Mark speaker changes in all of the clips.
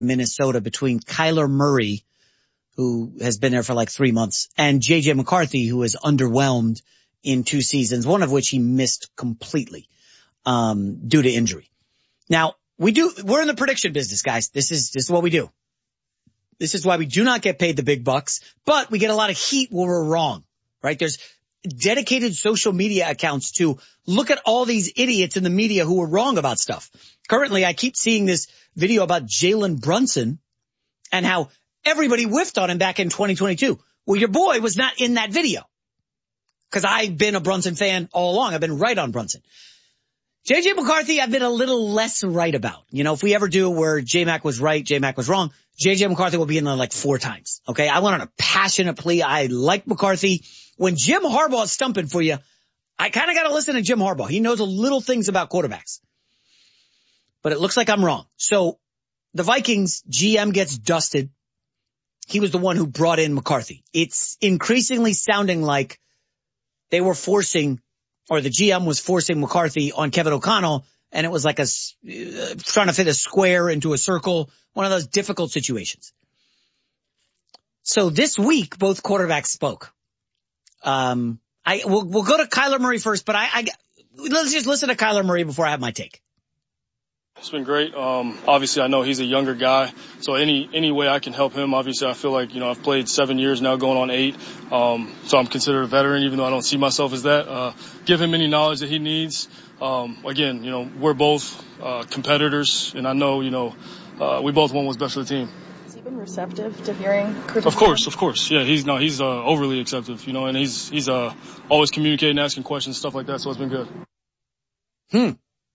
Speaker 1: Minnesota between Kyler Murray, who has been there for like 3 months, and J.J. McCarthy, who is underwhelmed in 2 seasons, one of which he missed completely, due to injury. Now, we're in the prediction business, guys. This is what we do. This is why we do not get paid the big bucks, but we get a lot of heat when we're wrong, right? There's dedicated social media accounts to look at all these idiots in the media who are wrong about stuff. Currently, I keep seeing this video about Jalen Brunson and how everybody whiffed on him back in 2022. Well, your boy was not in that video because I've been a Brunson fan all along. I've been right on Brunson. J.J. McCarthy, I've been a little less right about. You know, if we ever do where J-Mac was right, J-Mac was wrong, J.J. McCarthy will be in there like 4 times. Okay. I went on a passionate plea. I like McCarthy. When Jim Harbaugh is stumping for you, I kind of got to listen to Jim Harbaugh. He knows a little things about quarterbacks, but it looks like I'm wrong. So the Vikings GM gets dusted. He was the one who brought in McCarthy. It's increasingly sounding like they were forcing, or the GM was forcing McCarthy on Kevin O'Connell, and it was like trying to fit a square into a circle, one of those difficult situations. So this week, both quarterbacks spoke. We'll go to Kyler Murray first, but let's just listen to Kyler Murray before I have my take.
Speaker 2: It's been great. Obviously I know he's a younger guy, so any way I can help him, obviously I feel like, I've played 7 years now, going on 8. So I'm considered a veteran, even though I don't see myself as that. Give him any knowledge that he needs. Again, we're both, competitors, and I know, we both want what's best for the team.
Speaker 3: Has he been receptive to hearing criticism?
Speaker 2: Of course. Yeah, he's overly acceptive, and he's always communicating, asking questions, stuff like that, so it's been good.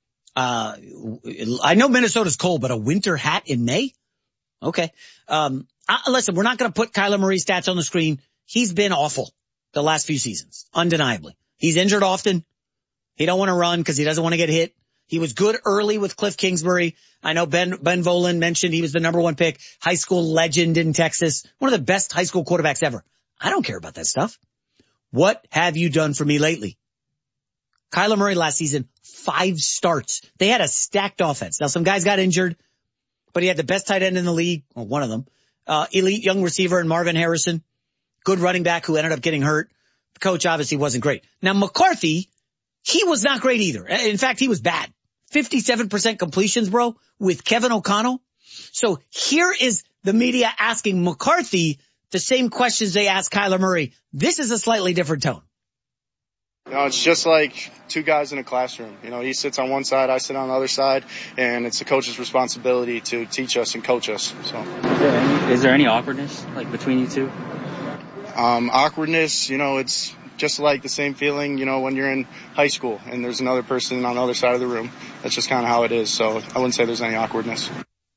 Speaker 1: I know Minnesota's cold, but a winter hat in May? Okay. Listen, we're not going to put Kyler Murray's stats on the screen. He's been awful the last few seasons, undeniably. He's injured often. He don't want to run because he doesn't want to get hit. He was good early with Cliff Kingsbury. I know Ben Volin mentioned he was the number 1 pick, high school legend in Texas, one of the best high school quarterbacks ever. I don't care about that stuff. What have you done for me lately? Kyler Murray last season, 5 starts. They had a stacked offense. Now, some guys got injured, but he had the best tight end in the league, or one of them. Elite young receiver in Marvin Harrison. Good running back who ended up getting hurt. The coach obviously wasn't great. Now, McCarthy, he was not great either. In fact, he was bad. 57% completions, bro, with Kevin O'Connell. So here is the media asking McCarthy the same questions they asked Kyler Murray. This is a slightly different tone.
Speaker 4: It's just like 2 guys in a classroom. He sits on one side, I sit on the other side, and it's the coach's responsibility to teach us and coach us. So,
Speaker 5: is there any awkwardness between you two?
Speaker 4: Awkwardness, it's just like the same feeling, when you're in high school and there's another person on the other side of the room. That's just kind of how it is. So I wouldn't say there's any awkwardness.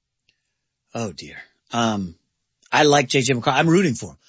Speaker 1: Oh dear. I like J.J. McCarthy. I'm rooting for him.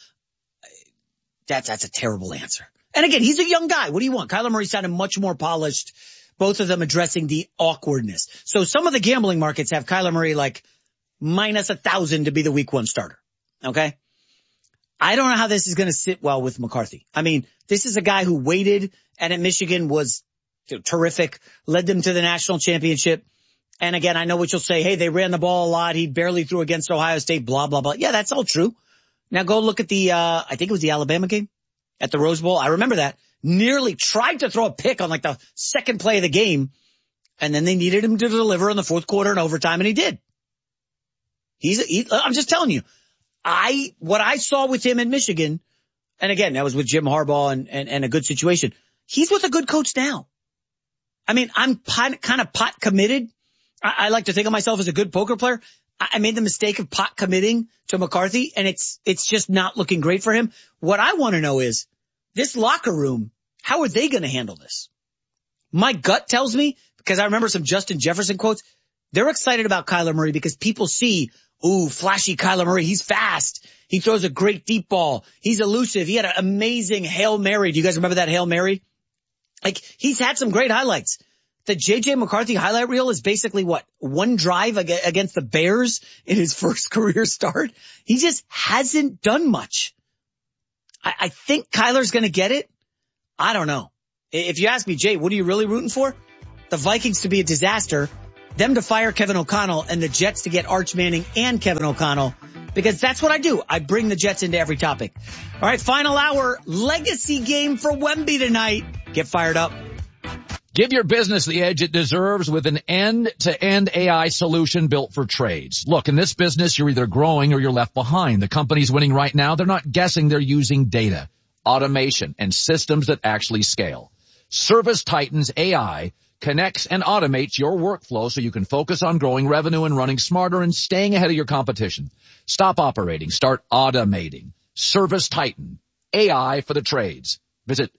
Speaker 1: That's a terrible answer. And again, he's a young guy. What do you want? Kyler Murray sounded much more polished, both of them addressing the awkwardness. So some of the gambling markets have Kyler Murray minus 1,000 to be the week 1 starter. Okay? I don't know how this is going to sit well with McCarthy. I mean, this is a guy who waited and at Michigan was terrific, led them to the national championship. And again, I know what you'll say. Hey, they ran the ball a lot. He barely threw against Ohio State, blah, blah, blah. Yeah, that's all true. Now go look at I think it was the Alabama game. At the Rose Bowl, I remember that. Nearly tried to throw a pick on the second play of the game, and then they needed him to deliver in the 4th quarter and overtime, and he did. I'm just telling you, what I saw with him in Michigan, and again, that was with Jim Harbaugh and a good situation. He's with a good coach now. I mean, I'm kind of pot committed. I like to think of myself as a good poker player. I made the mistake of pot committing to McCarthy, and it's just not looking great for him. What I want to know is, this locker room, how are they going to handle this? My gut tells me, because I remember some Justin Jefferson quotes, they're excited about Kyler Murray because people see, flashy Kyler Murray. He's fast. He throws a great deep ball. He's elusive. He had an amazing Hail Mary. Do you guys remember that Hail Mary? He's had some great highlights. The J.J. McCarthy highlight reel is basically 1 drive against the Bears in his first career start. He just hasn't done much. I think Kyler's going to get it. I don't know. If you ask me, Jay, what are you really rooting for? The Vikings to be a disaster them to fire Kevin O'Connell and the Jets to get Arch Manning and Kevin O'Connell, because that's what I do. I bring the Jets into every topic. All right, final hour, legacy game for Wemby tonight. Get fired up.
Speaker 6: Give your business the edge it deserves with an end-to-end AI solution built for trades. Look, in this business, you're either growing or you're left behind. The companies winning right now, they're not guessing, they're using data, automation, and systems that actually scale. ServiceTitan's AI connects and automates your workflow so you can focus on growing revenue and running smarter and staying ahead of your competition. Stop operating. Start automating. ServiceTitan. AI for the trades. Visit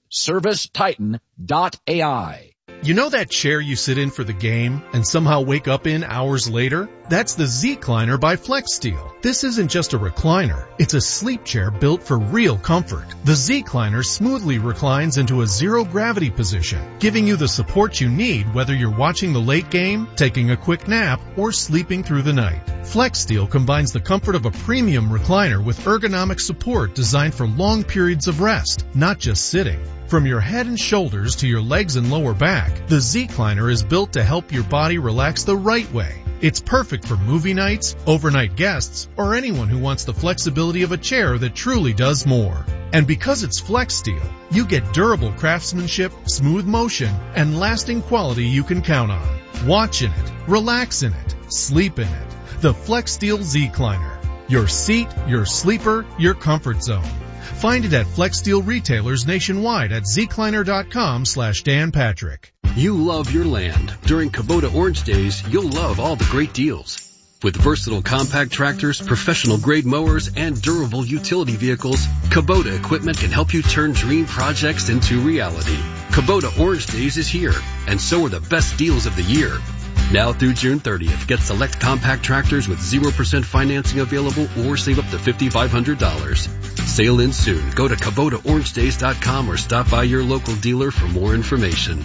Speaker 6: servicetitan.ai.
Speaker 7: You know that chair you sit in for the game and somehow wake up in hours later? That's the Z-Cliner by FlexSteel. This isn't just a recliner. It's a sleep chair built for real comfort. The Z-Cliner smoothly reclines into a zero-gravity position, giving you the support you need whether you're watching the late game, taking a quick nap, or sleeping through the night. FlexSteel combines the comfort of a premium recliner with ergonomic support designed for long periods of rest, not just sitting. From your head and shoulders to your legs and lower back, the Z-Cliner is built to help your body relax the right way. It's perfect for movie nights, overnight guests, or anyone who wants the flexibility of a chair that truly does more. And because it's FlexSteel, you get durable craftsmanship, smooth motion, and lasting quality you can count on. Watch in it, relax in it, sleep in it. The FlexSteel Z-Cliner. Your seat, your sleeper, your comfort zone. Find it at FlexSteel retailers nationwide at zcliner.com/Dan Patrick.
Speaker 8: You love your land. During Kubota Orange Days, you'll love all the great deals. With versatile compact tractors, professional-grade mowers, and durable utility vehicles, Kubota equipment can help you turn dream projects into reality. Kubota Orange Days is here, and so are the best deals of the year. Now through June 30th, get select compact tractors with 0% financing available or save up to $5,500. Sale ends soon. Go to KubotaOrangeDays.com or stop by your local dealer for more information.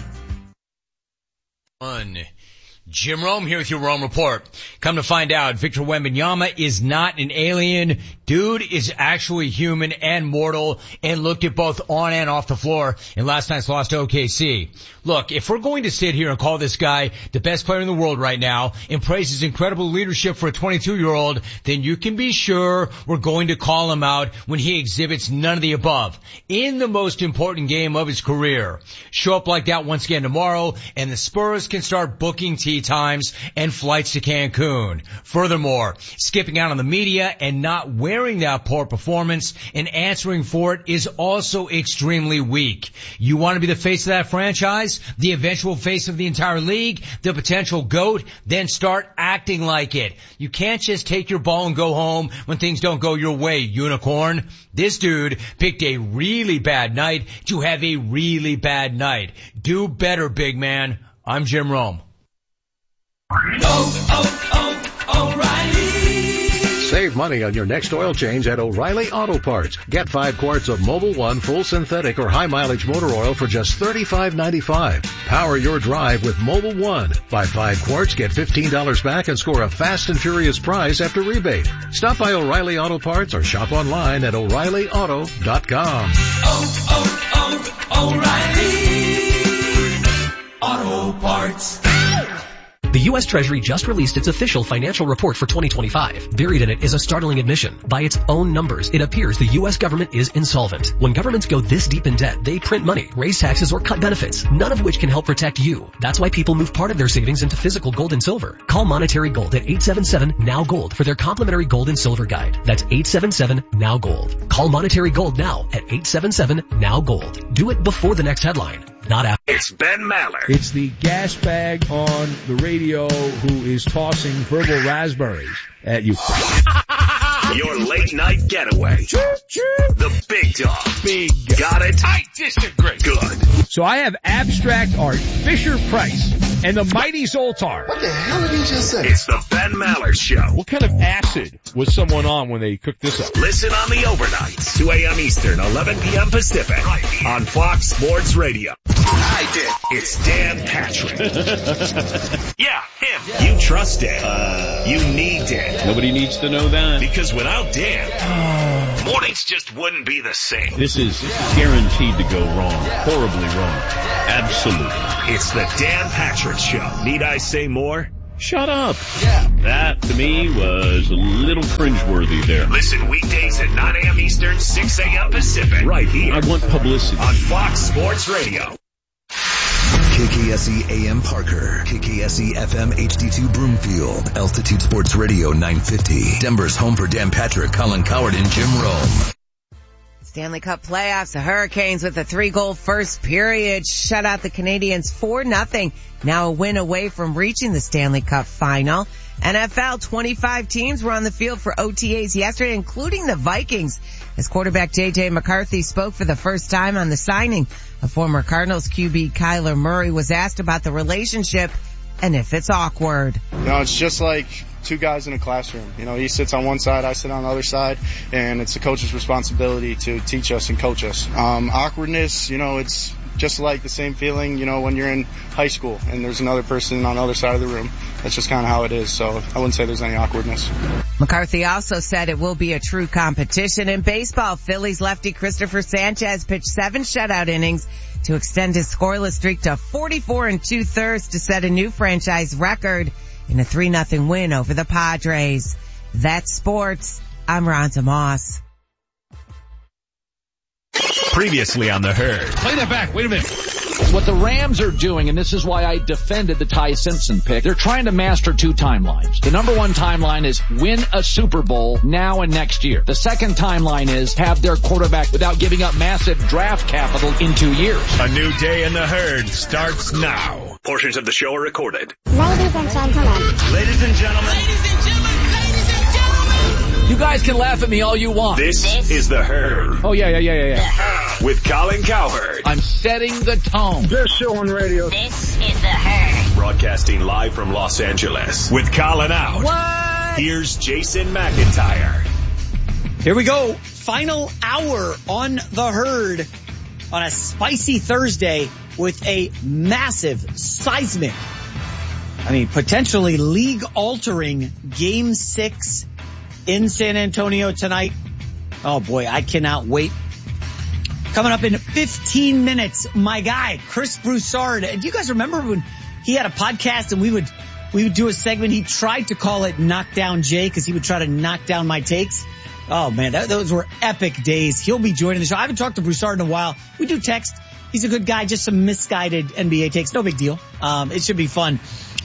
Speaker 9: Jim Rome here with your Rome Report. Come to find out, Victor Wembanyama is not an alien. Dude is actually human and mortal and looked at both on and off the floor in last night's loss to OKC. Look, if we're going to sit here and call this guy the best player in the world right now and praise his incredible leadership for a 22-year-old, then you can be sure we're going to call him out when he exhibits none of the above in the most important game of his career. Show up like that once again tomorrow, and the Spurs can start booking tea times and flights to Cancun. Furthermore, skipping out on the media and not wearing that poor performance and answering for it is also extremely weak. You want to be the face of that franchise, the eventual face of the entire league, the potential GOAT, then start acting like it. You can't just take your ball and go home when things don't go your way, unicorn. This dude picked a really bad night to have a really bad night. Do better, big man. I'm Jim Rome.
Speaker 10: O'Reilly. Save money on your next oil change at O'Reilly Auto Parts. Get 5 quarts of Mobil 1 full synthetic or high mileage motor oil for just $35.95. Power your drive with Mobil 1. Buy 5 quarts, get $15 back and score a fast and furious prize after rebate. Stop by O'Reilly Auto Parts or shop online at O'ReillyAuto.com.
Speaker 11: O'Reilly Auto Parts. The U.S. Treasury just released its official financial report for 2025. Buried in it is a startling admission. By its own numbers, it appears the U.S. government is insolvent. When governments go this deep in debt, they print money, raise taxes, or cut benefits, none of which can help protect you. That's why people move part of their savings into physical gold and silver. Call Monetary Gold at 877-NOW-GOLD for their complimentary gold and silver guide. That's 877-NOW-GOLD. Call Monetary Gold now at 877-NOW-GOLD. Do it before the next headline, not after.
Speaker 12: It's Ben Maller.
Speaker 13: It's the gas bag on the radio who is tossing verbal raspberries at you.
Speaker 12: Your late night getaway. The big dog.
Speaker 13: Big.
Speaker 12: Got it?
Speaker 13: I disagree.
Speaker 12: Good.
Speaker 13: So I have abstract art, Fisher-Price, and the mighty Zoltar.
Speaker 12: What the hell did he just say? It's the Ben Maller Show.
Speaker 13: What kind of acid was someone on when they cooked this up?
Speaker 12: Listen on the overnights, 2 a.m. Eastern, 11 p.m. Pacific, right on Fox Sports Radio. I did. It's Dan Patrick. Yeah, him. Yeah. You trust Dan. You need Dan.
Speaker 13: Nobody needs to know that.
Speaker 12: Because without Dan, mornings just wouldn't be the same.
Speaker 13: This is guaranteed to go wrong. Horribly wrong. Absolutely.
Speaker 12: It's the Dan Patrick Show. Need I say more?
Speaker 14: Shut up. Yeah. That, to me, was a little cringeworthy there.
Speaker 12: Listen weekdays at 9 a.m. Eastern, 6 a.m. Pacific. Right here.
Speaker 14: I want publicity.
Speaker 12: On Fox Sports Radio.
Speaker 15: KKSE AM Parker, KKSE FM HD2 Broomfield, Altitude Sports Radio 950, Denver's home for Dan Patrick, Colin Cowherd, and Jim Rome.
Speaker 16: Stanley Cup playoffs, the Hurricanes with a 3-goal first period shut out the Canadiens 4-0. Now a win away from reaching the Stanley Cup final. NFL, 25 teams were on the field for OTAs yesterday, including the Vikings, as quarterback J.J. McCarthy spoke for the first time on the signing of former Cardinals QB Kyler Murray. Was asked about the relationship and if it's awkward.
Speaker 4: It's just like two guys in a classroom. He sits on one side, I sit on the other side, and it's the coach's responsibility to teach us and coach us. Awkwardness, it's just like the same feeling, when you're in high school and there's another person on the other side of the room. That's just kind of how it is. So I wouldn't say there's any awkwardness.
Speaker 16: McCarthy also said it will be a true competition. In baseball, Phillies lefty Christopher Sanchez pitched 7 shutout innings to extend his scoreless streak to 44 2/3 to set a new franchise record in a 3-0 win over the Padres. That's sports. I'm Rhonda Moss.
Speaker 12: Previously on The Herd.
Speaker 6: Play that back. Wait a minute. What the Rams are doing, and this is why I defended the Ty Simpson pick, they're trying to master 2 timelines. The number 1 timeline is win a Super Bowl now and next year. The second timeline is have their quarterback without giving up massive draft capital in 2 years.
Speaker 12: A new day in The Herd starts now. Portions of the show are recorded.
Speaker 17: Ladies and gentlemen.
Speaker 12: Ladies and gentlemen.
Speaker 6: You guys can laugh at me all you want.
Speaker 12: This is The Herd.
Speaker 6: Oh, yeah.
Speaker 12: The Herd. With Colin Cowherd.
Speaker 6: I'm setting the tone.
Speaker 18: Best show on radio.
Speaker 17: This is The Herd.
Speaker 12: Broadcasting live from Los Angeles. With Colin out.
Speaker 16: What?
Speaker 12: Here's Jason McIntyre.
Speaker 1: Here we go. Final hour on The Herd on a spicy Thursday with a massive, seismic, potentially league-altering Game 6 in San Antonio tonight. Oh boy, I cannot wait. Coming up in 15 minutes, my guy, Chris Broussard. Do you guys remember when he had a podcast and we would do a segment? He tried to call it Knockdown Jay because he would try to knock down my takes. Oh man, those were epic days. He'll be joining the show. I haven't talked to Broussard in a while. We do text. He's a good guy, just some misguided NBA takes. No big deal. It should be fun.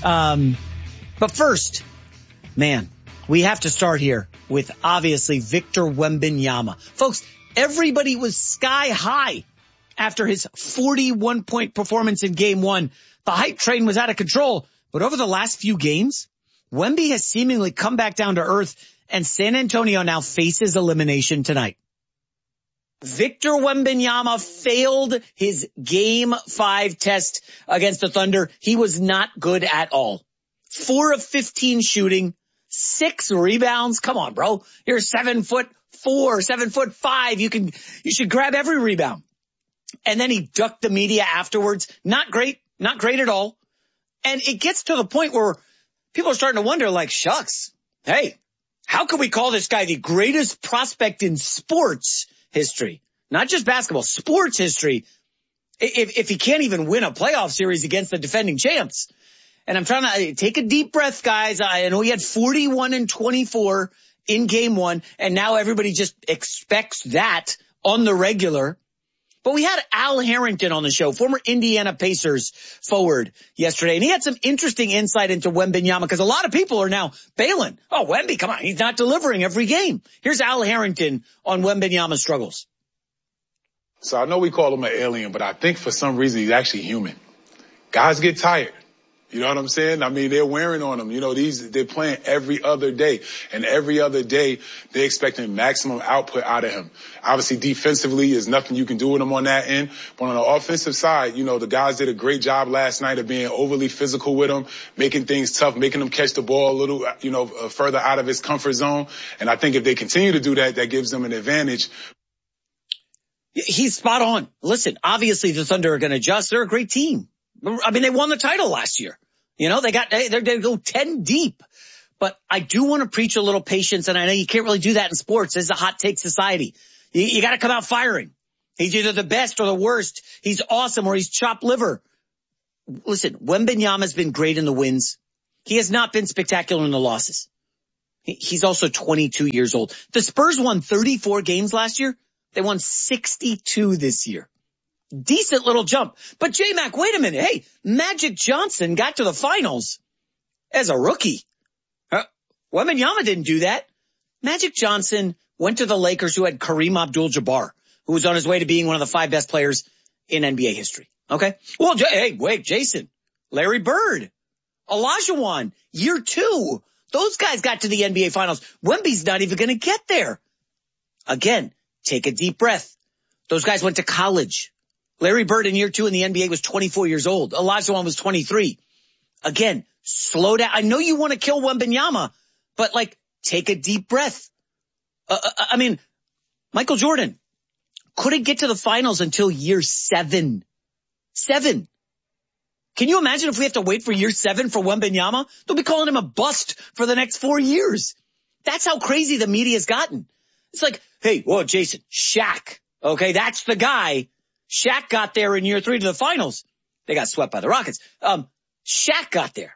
Speaker 1: But first, man, we have to start here with obviously Victor Wembanyama. Folks, everybody was sky high after his 41-point performance in Game 1. The hype train was out of control, but over the last few games, Wemby has seemingly come back down to earth, and San Antonio now faces elimination tonight. Victor Wembanyama failed his Game 5 test against the Thunder. He was not good at all. 4 of 15 shooting. 6 rebounds. Come on, bro. You're 7'4", 7'5". You should grab every rebound. And then he ducked the media afterwards. Not great at all. And it gets to the point where people are starting to wonder, like, shucks, hey, how can we call this guy the greatest prospect in sports history? Not just basketball, sports history. If he can't even win a playoff series against the defending champs. And I'm trying to take a deep breath, guys. I know he had 41 and 24 in Game 1, and now everybody just expects that on the regular. But we had Al Harrington on the show, former Indiana Pacers forward yesterday, and he had some interesting insight into Wembanyama because a lot of people are now bailing. Oh, Wemby, come on, he's not delivering every game. Here's Al Harrington on Wembanyama's struggles.
Speaker 19: So I know we call him an alien, but I think for some reason he's actually human. Guys get tired. You know what I'm saying? They're wearing on them. They're playing every other day. And every other day, they're expecting maximum output out of him. Obviously, defensively, there's nothing you can do with him on that end. But on the offensive side, the guys did a great job last night of being overly physical with him, making things tough, making him catch the ball a little, further out of his comfort zone. And I think if they continue to do that, that gives them an advantage.
Speaker 1: He's spot on. Listen, obviously the Thunder are going to adjust. They're a great team. They won the title last year. They go 10 deep. But I do want to preach a little patience, and I know you can't really do that in sports. This is a hot take society. You got to come out firing. He's either the best or the worst. He's awesome or he's chopped liver. Listen, Wembanyama's been great in the wins. He has not been spectacular in the losses. He's also 22 years old. The Spurs won 34 games last year. They won 62 this year. Decent little jump. But J-Mac, wait a minute. Hey, Magic Johnson got to the finals as a rookie. Wembanyama didn't do that. Magic Johnson went to the Lakers, who had Kareem Abdul-Jabbar, who was on his way to being one of the 5 best players in NBA history. Okay? Well, hey, wait, Jason, Larry Bird, Olajuwon, year 2. Those guys got to the NBA finals. Wemby's not even going to get there. Again, take a deep breath. Those guys went to college. Larry Bird in year 2 in the NBA was 24 years old. Olajuwon was 23. Again, slow down. I know you want to kill Wembanyama, but take a deep breath. Michael Jordan couldn't get to the finals until year 7. 7. Can you imagine if we have to wait for year 7 for Wembanyama? They'll be calling him a bust for the next 4 years. That's how crazy the media's gotten. It's like, hey, whoa, Jason, Shaq. Okay, that's the guy. Shaq got there in year 3 to the finals. They got swept by the Rockets. Shaq got there.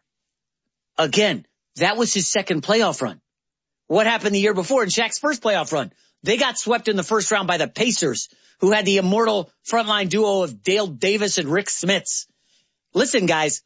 Speaker 1: Again, that was his second playoff run. What happened the year before in Shaq's first playoff run? They got swept in the first round by the Pacers, who had the immortal frontline duo of Dale Davis and Rick Smits. Listen, guys,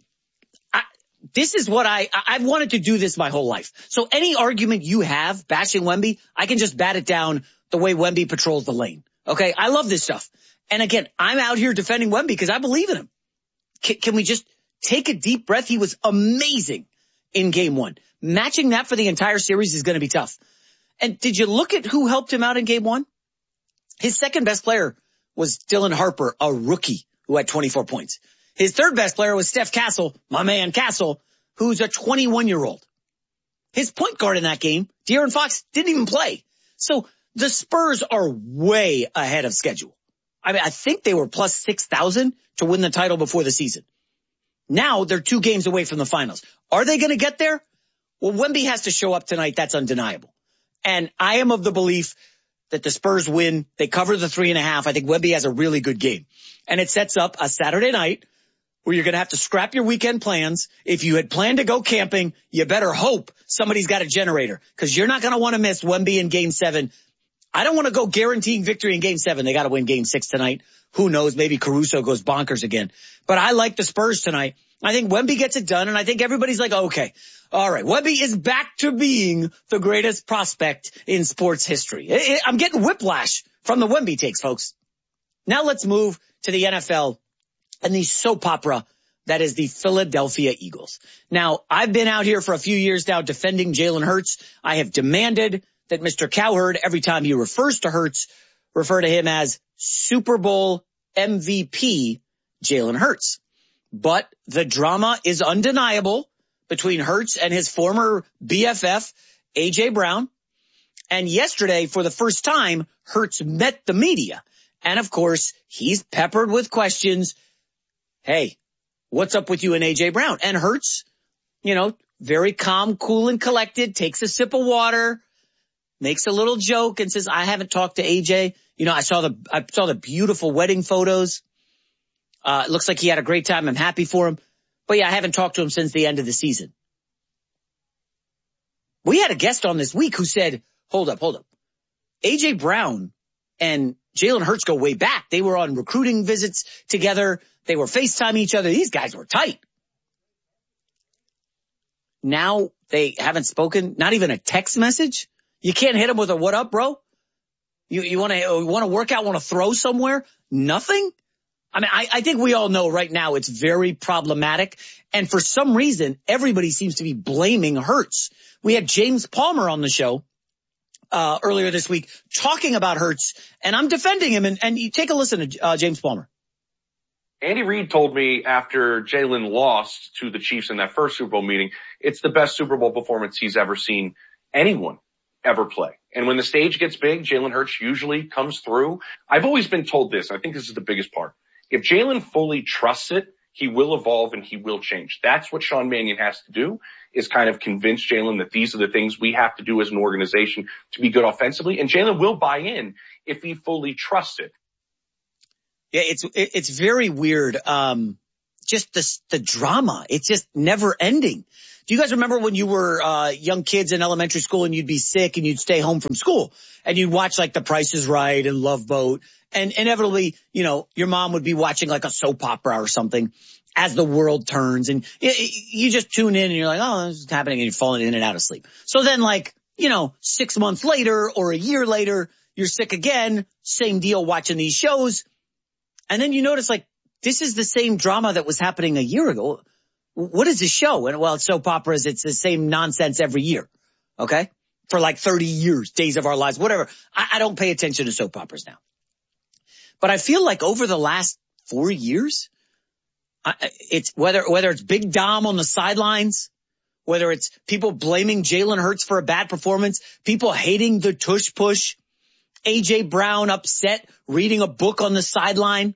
Speaker 1: this is what I've wanted to do this my whole life. So any argument you have bashing Wemby, I can just bat it down the way Wemby patrols the lane. Okay, I love this stuff. And again, I'm out here defending Wemby because I believe in him. Can we just take a deep breath? He was amazing in game 1. Matching that for the entire series is going to be tough. And did you look at who helped him out in game 1? His second best player was Dylan Harper, a rookie who had 24 points. His third best player was Steph Castle, my man Castle, who's a 21-year-old. His point guard in that game, De'Aaron Fox, didn't even play. So the Spurs are way ahead of schedule. I think they were plus 6,000 to win the title before the season. Now they're 2 games away from the finals. Are they going to get there? Well, Wemby has to show up tonight. That's undeniable. And I am of the belief that the Spurs win. They cover the 3.5. I think Wemby has a really good game. And it sets up a Saturday night where you're going to have to scrap your weekend plans. If you had planned to go camping, you better hope somebody's got a generator, because you're not going to want to miss Wemby in game 7. I don't want to go guaranteeing victory in game 7. They got to win game 6 tonight. Who knows? Maybe Caruso goes bonkers again. But I like the Spurs tonight. I think Wemby gets it done, and I think everybody's like, okay, all right, Wemby is back to being the greatest prospect in sports history. I'm getting whiplash from the Wemby takes, folks. Now let's move to the NFL and the soap opera that is the Philadelphia Eagles. Now, I've been out here for a few years now defending Jalen Hurts. I have demanded that Mr. Cowherd, every time he refers to Hurts, refer to him as Super Bowl MVP Jalen Hurts. But the drama is undeniable between Hurts and his former BFF, A.J. Brown. And yesterday, for the first time, Hurts met the media. And of course, he's peppered with questions. Hey, what's up with you and A.J. Brown? And Hurts, very calm, cool, and collected, takes a sip of water, makes a little joke and says, I haven't talked to A.J. I saw the beautiful wedding photos. It looks like he had a great time. I'm happy for him. But yeah, I haven't talked to him since the end of the season. We had a guest on this week who said, hold up. A.J. Brown and Jalen Hurts go way back. They were on recruiting visits together. They were FaceTiming each other. These guys were tight. Now they haven't spoken, not even a text message. You can't hit them with a what up, bro? You want to work out, want to throw somewhere? Nothing? I think we all know right now it's very problematic. And for some reason, everybody seems to be blaming Hurts. We had James Palmer on the show earlier this week talking about Hurts, and I'm defending him. And you take a listen to James Palmer.
Speaker 18: Andy Reid told me after Jalen lost to the Chiefs in that first Super Bowl meeting, it's the best Super Bowl performance he's ever seen anyone ever play. And when the stage gets big, Jalen Hurts usually comes through. I've always been told this. I think this is the biggest part. If Jalen fully trusts it, he will evolve and he will change. That's what Sean Mannion has to do, is kind of convince Jalen that these are the things we have to do as an organization to be good offensively. And Jalen will buy in if he fully trusts it.
Speaker 1: Yeah, it's very weird. just the drama. It's just never ending. Do you guys remember when you were young kids in elementary school and you'd be sick and you'd stay home from school and you'd watch like The Price is Right and Love Boat, and inevitably, you know, your mom would be watching like a soap opera or something as the world turns, and you just tune in and you're like, oh, this is happening, and you're falling in and out of sleep. So then, like, you know, 6 months later or a year later, you're sick again, same deal watching these shows. And then you notice, like, this is the same drama that was happening a year ago. What is this show? And well, it's soap operas. It's the same nonsense every year. Okay. For like 30 years, Days of Our Lives, whatever. I don't pay attention to soap operas now. But I feel like over the last 4 years, it's whether it's Big Dom on the sidelines, whether it's people blaming Jalen Hurts for a bad performance, people hating the tush push, A.J. Brown upset reading a book on the sideline.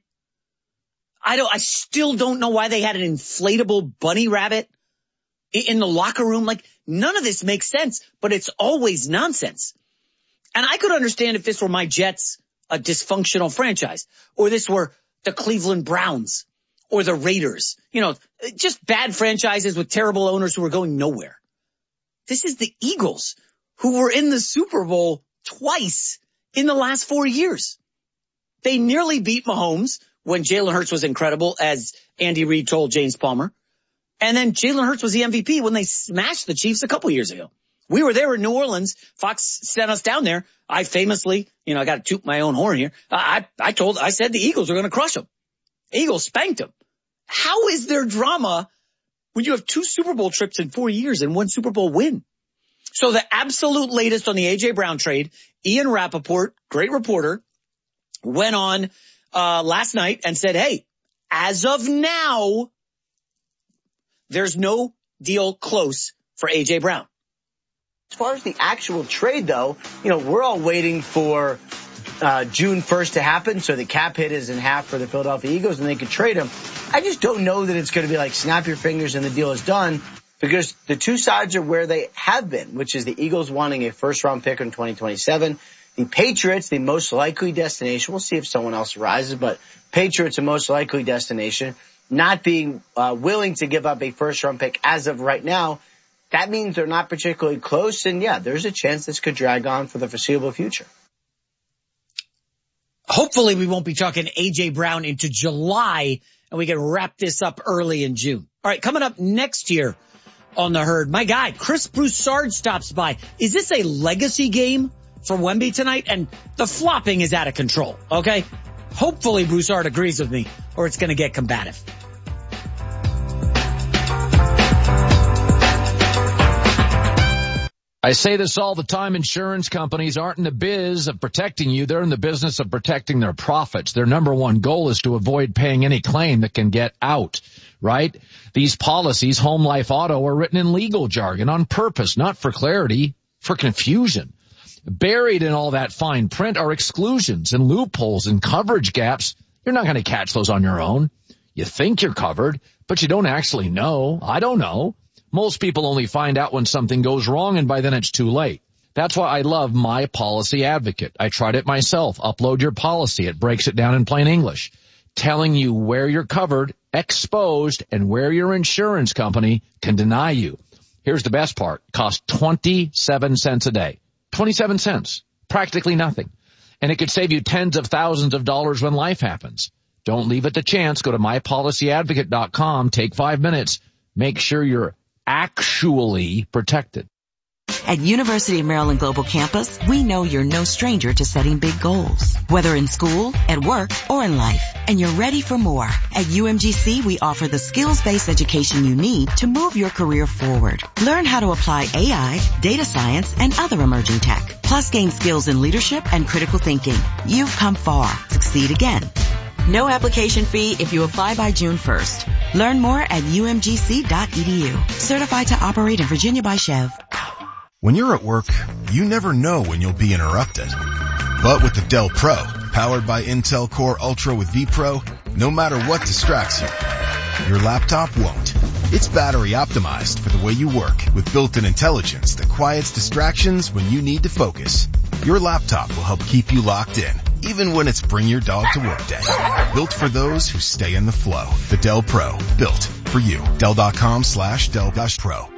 Speaker 1: I still don't know why they had an inflatable bunny rabbit in the locker room. Like, none of this makes sense, but it's always nonsense. And I could understand if this were my Jets, a dysfunctional franchise, or this were the Cleveland Browns or the Raiders, you know, just bad franchises with terrible owners who are going nowhere. This is the Eagles, who were in the Super Bowl twice in the last 4 years. They nearly beat Mahomes when Jalen Hurts was incredible, as Andy Reid told James Palmer. And then Jalen Hurts was the MVP when they smashed the Chiefs a couple years ago. We were there in New Orleans. Fox sent us down there. I famously, you know, I got to toot my own horn here. I said the Eagles are going to crush them. Eagles spanked them. How is there drama when you have 2 Super Bowl trips in 4 years and 1 Super Bowl win? So the absolute latest on the A.J. Brown trade, Ian Rappaport, great reporter, went on last night and said, hey, as of now, there's no deal close for A.J. Brown.
Speaker 20: As far as the actual trade, though, you know, we're all waiting for June 1st to happen so the cap hit is in half for the Philadelphia Eagles and they could trade him. I just don't know that it's going to be like snap your fingers and the deal is done, because the two sides are where they have been, which is the Eagles wanting a first-round pick in 2027. The Patriots, the most likely destination, we'll see if someone else arises, but Patriots, the most likely destination, not being willing to give up a first-round pick as of right now. That means they're not particularly close, and yeah, there's a chance this could drag on for the foreseeable future.
Speaker 1: Hopefully we won't be talking A.J. Brown into July, and we can wrap this up early in June. All right, coming up next year on The Herd, my guy, Chris Broussard, stops by. Is this a legacy game for Wemby tonight? And the flopping is out of control, okay? Hopefully Broussard agrees with me, or it's going to get combative.
Speaker 6: I say this all the time. Insurance companies aren't in the biz of protecting you. They're in the business of protecting their profits. Their number one goal is to avoid paying any claim that can get out, right? These policies, home, life, auto, are written in legal jargon on purpose, not for clarity, for confusion. Buried in all that fine print are exclusions and loopholes and coverage gaps. You're not going to catch those on your own. You think you're covered, but you don't actually know. I don't know. Most people only find out when something goes wrong, and by then it's too late. That's why I love My Policy Advocate. I tried it myself. Upload your policy. It breaks it down in plain English, telling you where you're covered, exposed, and where your insurance company can deny you. Here's the best part. It costs 27 cents a day. 27 cents. Practically nothing. And it could save you tens of thousands of dollars when life happens. Don't leave it to chance. Go to mypolicyadvocate.com. Take 5 minutes. Make sure you're actually protected.
Speaker 21: At University of Maryland Global Campus, we know you're no stranger to setting big goals, whether in school, at work, or in life, and you're ready for more. At UMGC, we offer the skills-based education you need to move your career forward. Learn how to apply AI, data science, and other emerging tech, plus gain skills in leadership and critical thinking. You've come far. Succeed again. No application fee if you apply by June 1st. Learn more at umgc.edu. Certified to operate in Virginia by Chev.
Speaker 22: When you're at work, you never know when you'll be interrupted. But with the Dell Pro, powered by Intel Core Ultra with vPro, no matter what distracts you, your laptop won't. It's battery optimized for the way you work with built-in intelligence that quiets distractions when you need to focus. Your laptop will help keep you locked in, even when it's bring your dog to work day. Built for those who stay in the flow. The Del Pro. Built for you. Dell.com/Del-Pro.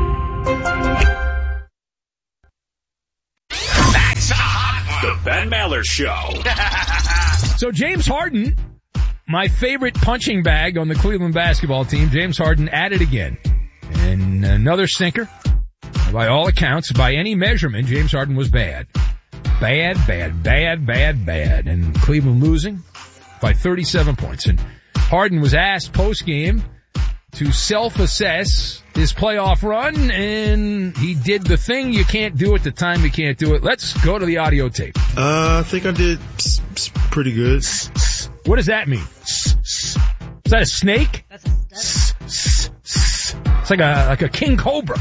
Speaker 12: That's hot. The Ben Maller Show.
Speaker 13: So James Harden, my favorite punching bag on the Cleveland basketball team, James Harden at it again. And another stinker. By all accounts, by any measurement, James Harden was bad. Bad. And Cleveland losing by 37 points. And Harden was asked post-game to self-assess his playoff run, and he did the thing you can't do at the time you can't do it. Let's go to the audio tape.
Speaker 2: I think I did pretty good.
Speaker 13: What does that mean? Is that a snake? It's like a king cobra.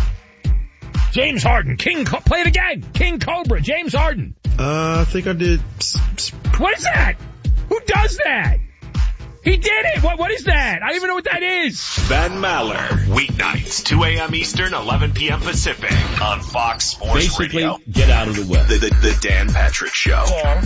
Speaker 13: James Harden, play it again. King Cobra, James Harden.
Speaker 2: I think I did.
Speaker 13: What is that? Who does that? He did it. What is that? I don't even know what that is.
Speaker 12: Ben Maller, weeknights, 2 a.m. Eastern, 11 p.m. Pacific, on Fox Sports Radio.
Speaker 14: Get out of the way.
Speaker 12: The Dan Patrick Show.
Speaker 17: Dan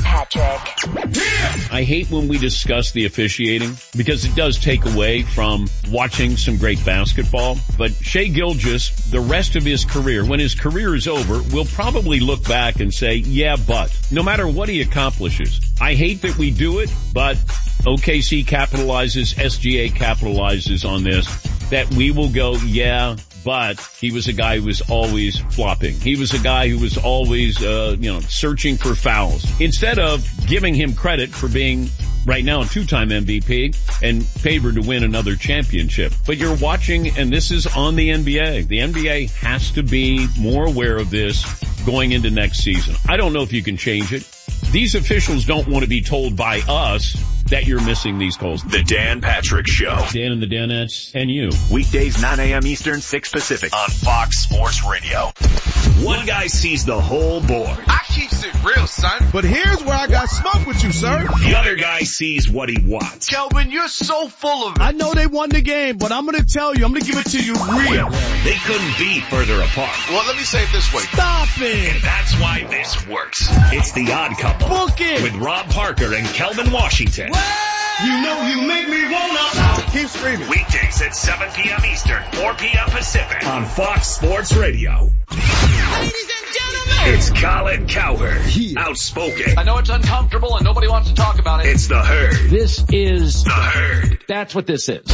Speaker 17: Patrick.
Speaker 14: I hate when we discuss the officiating because it does take away from watching some great basketball. But Shai Gilgeous, the rest of his career, when his career is over, will probably look back and say, yeah, but no matter what he accomplishes, I hate that we do it, but OKC capitalizes, SGA capitalizes on this, that we will go, yeah, but he was a guy who was always flopping. He was a guy who was always, searching for fouls. Instead of giving him credit for being right now a 2-time MVP and favored to win another championship. But you're watching, and this is on the NBA. The NBA has to be more aware of this going into next season. I don't know if you can change it. These officials don't want to be told by us that you're missing these calls.
Speaker 12: The Dan Patrick Show.
Speaker 14: Dan and the Danettes and you.
Speaker 12: Weekdays 9 a.m. Eastern, 6 Pacific on Fox Sports Radio. One guy sees the whole board.
Speaker 3: I keeps it real, son. But here's where I got smoke with you, sir.
Speaker 12: The other guy sees what he wants.
Speaker 3: Kelvin, you're so full of it.
Speaker 23: I know they won the game, but I'm going to tell you, I'm going to give it to you real.
Speaker 12: They couldn't be further apart.
Speaker 3: Well, let me say it this way.
Speaker 23: Stop it.
Speaker 12: And that's why this works. It's The Odd Couple.
Speaker 23: Book it.
Speaker 12: With Rob Parker and Kelvin Washington.
Speaker 23: You know you make me wanna.
Speaker 3: Keep screaming.
Speaker 12: Weekdays at 7 p.m. Eastern, 4 p.m. Pacific on Fox Sports Radio.
Speaker 3: Ladies and gentlemen,
Speaker 12: it's Colin Cowherd. Outspoken.
Speaker 6: I know it's uncomfortable and nobody wants to talk about it.
Speaker 12: It's The Herd.
Speaker 6: This is
Speaker 12: The Herd.
Speaker 6: That's what this is.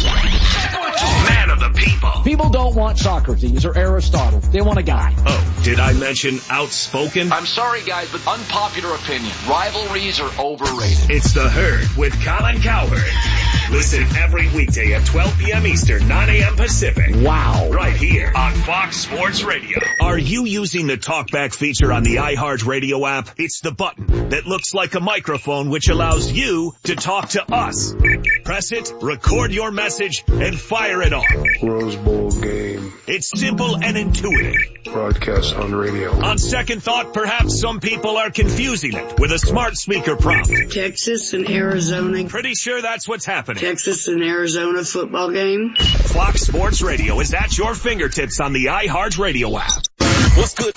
Speaker 12: Man of the people.
Speaker 6: People don't want Socrates or Aristotle. They want a guy.
Speaker 12: Oh, did I mention outspoken?
Speaker 6: I'm sorry, guys, but unpopular opinion. Rivalries are overrated.
Speaker 12: It's The Herd with Colin Cowherd. Listen every weekday at 12 p.m. Eastern, 9 a.m. Pacific.
Speaker 6: Wow.
Speaker 12: Right here on Fox Sports Radio. Are you using the TalkBack feature on the iHeartRadio app? It's the button that looks like a microphone which allows you to talk to us. Press it, record your message, and fire it off.
Speaker 2: Rose Bowl game.
Speaker 12: It's simple and intuitive.
Speaker 2: Broadcast on radio.
Speaker 12: On second thought, perhaps some people are confusing it with a smart speaker prompt.
Speaker 24: Texas and Arizona.
Speaker 12: Pretty sure that's what's happening.
Speaker 24: Texas and Arizona football game.
Speaker 12: Fox Sports Radio is at your fingertips on the iHeartRadio app. What's good?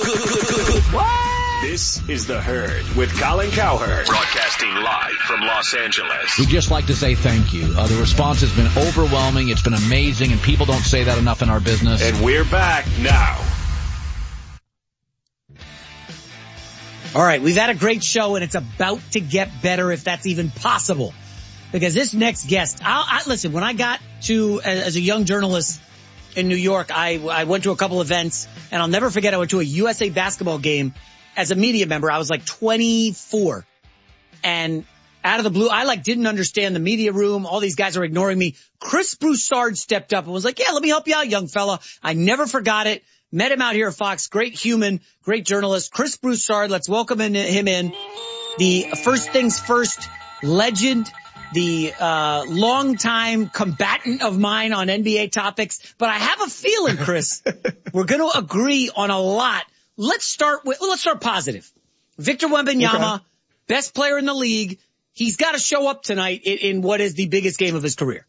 Speaker 12: What? This is The Herd with Colin Cowherd. Broadcasting live from Los Angeles.
Speaker 6: We'd just like to say thank you. The response has been overwhelming. It's been amazing, and people don't say that enough in our business.
Speaker 12: And we're back now.
Speaker 1: All right, we've had a great show, and it's about to get better if that's even possible. Because this next guest, listen, when I got to, as a young journalist in New York, I went to a couple events, and I'll never forget, I went to a USA basketball game as a media member. I was like 24. And out of the blue, I didn't understand the media room. All these guys are ignoring me. Chris Broussard stepped up and was like, yeah, let me help you out, young fella. I never forgot it. Met him out here at Fox. Great human, great journalist. Chris Broussard, let's welcome him in. The first things first legend, the longtime combatant of mine on NBA topics. But I have a feeling, Chris, we're going to agree on a lot. Let's start positive. Victor Wembanyama, best player in the league. He's got to show up tonight in what is the biggest game of his career.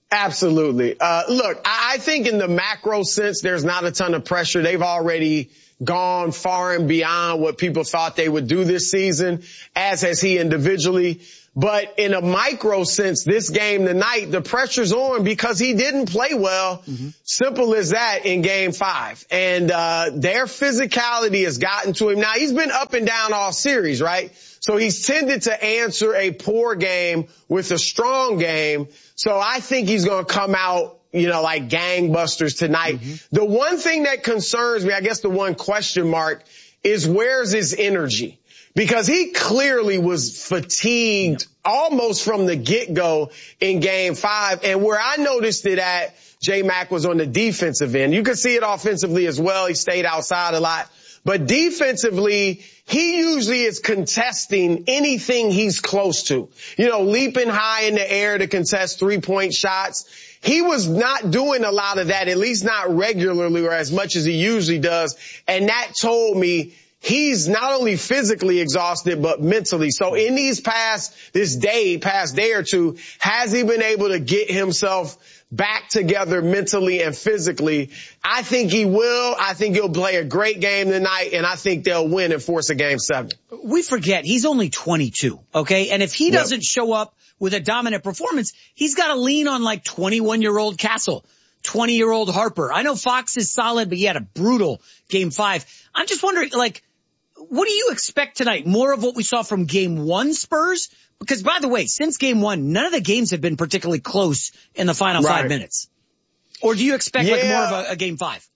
Speaker 25: Absolutely. Look, I think in the macro sense, there's not a ton of pressure. They've already
Speaker 5: gone far and beyond what people thought they would do this season, as has he individually. But in a micro sense, this game tonight, the pressure's on because he didn't play well. Simple as that in game 5. And their physicality has gotten to him. Now, he's been up and down all series, right? So he's tended to answer a poor game with a strong game. So I think he's going to come out, like gangbusters tonight. The one thing that concerns me, I guess the one question mark, is where's his energy? Because he clearly was fatigued almost from the get-go in game 5. And where I noticed it at, J-Mac, was on the defensive end. You could see it offensively as well. He stayed outside a lot. But defensively, he usually is contesting anything he's close to. Leaping high in the air to contest 3-point shots. He was not doing a lot of that, at least not regularly or as much as he usually does. And that told me he's not only physically exhausted, but mentally. So in these past day or two, has he been able to get himself back together mentally and physically? I think he will. I think he'll play a great game tonight, and I think they'll win and force a game 7.
Speaker 1: We forget he's only 22, okay? And if he doesn't show up with a dominant performance, he's got to lean on like 21-year-old Castle, 20-year-old Harper. I know Fox is solid, but he had a brutal game 5. I'm just wondering, what do you expect tonight? More of what we saw from game 1 Spurs? Because, by the way, since game 1, none of the games have been particularly close in the final 5 minutes. Or do you expect more of a game 5?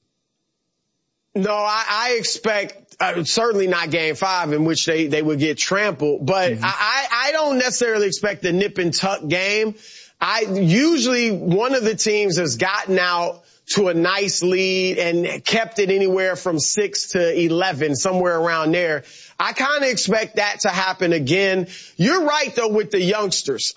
Speaker 5: No, I expect certainly not game 5 in which they would get trampled. But I don't necessarily expect a nip and tuck game. Usually one of the teams has gotten out to a nice lead and kept it anywhere from 6 to 11, somewhere around there. I kind of expect that to happen again. You're right, though, with the youngsters.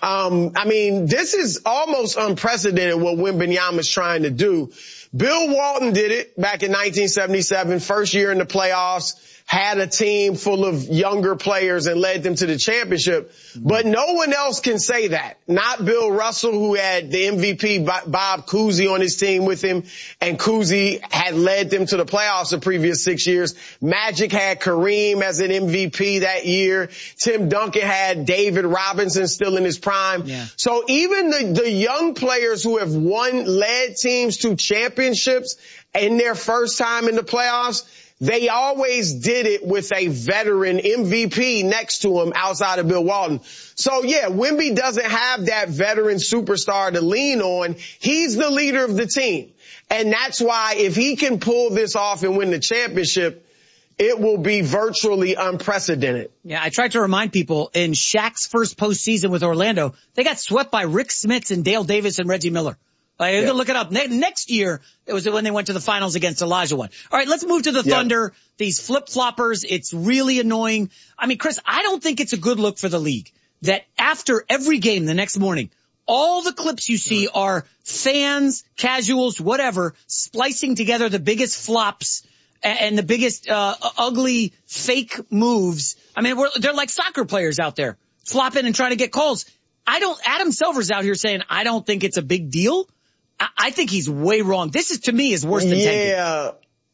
Speaker 5: This is almost unprecedented what Wembanyama's trying to do. Bill Walton did it back in 1977, first year in the playoffs, had a team full of younger players and led them to the championship. But no one else can say that. Not Bill Russell, who had the MVP Bob Cousy on his team with him, and Cousy had led them to the playoffs the previous 6 years. Magic had Kareem as an MVP that year. Tim Duncan had David Robinson still in his prime. So even the young players who have led teams to championships in their first time in the playoffs, they always did it with a veteran MVP next to him outside of Bill Walton. So Wemby doesn't have that veteran superstar to lean on. He's the leader of the team. And that's why if he can pull this off and win the championship, it will be virtually unprecedented.
Speaker 1: Yeah, I tried to remind people in Shaq's first postseason with Orlando, they got swept by Rick Smits and Dale Davis and Reggie Miller. Look it up. Next year, it was when they went to the finals against Olajuwon. All right, let's move to the Thunder. These flip-floppers, it's really annoying. Chris, I don't think it's a good look for the league that after every game the next morning, all the clips you see are fans, casuals, whatever, splicing together the biggest flops and the biggest ugly fake moves. They're like soccer players out there flopping and trying to get calls. Adam Silver's out here saying, I don't think it's a big deal. I think he's way wrong. This is, to me, is worse than tanking.
Speaker 5: Yeah,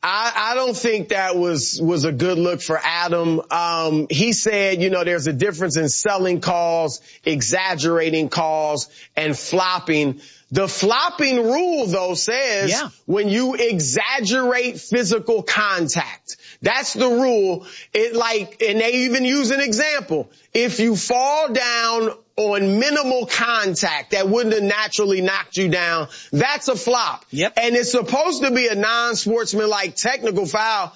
Speaker 5: I don't think that was a good look for Adam. He said, there's a difference in selling calls, exaggerating calls, and flopping. The flopping rule, though, says when you exaggerate physical contact, that's the rule. And they even use an example. If you fall down on minimal contact that wouldn't have naturally knocked you down, that's a flop. And it's supposed to be a non-sportsmanlike technical foul,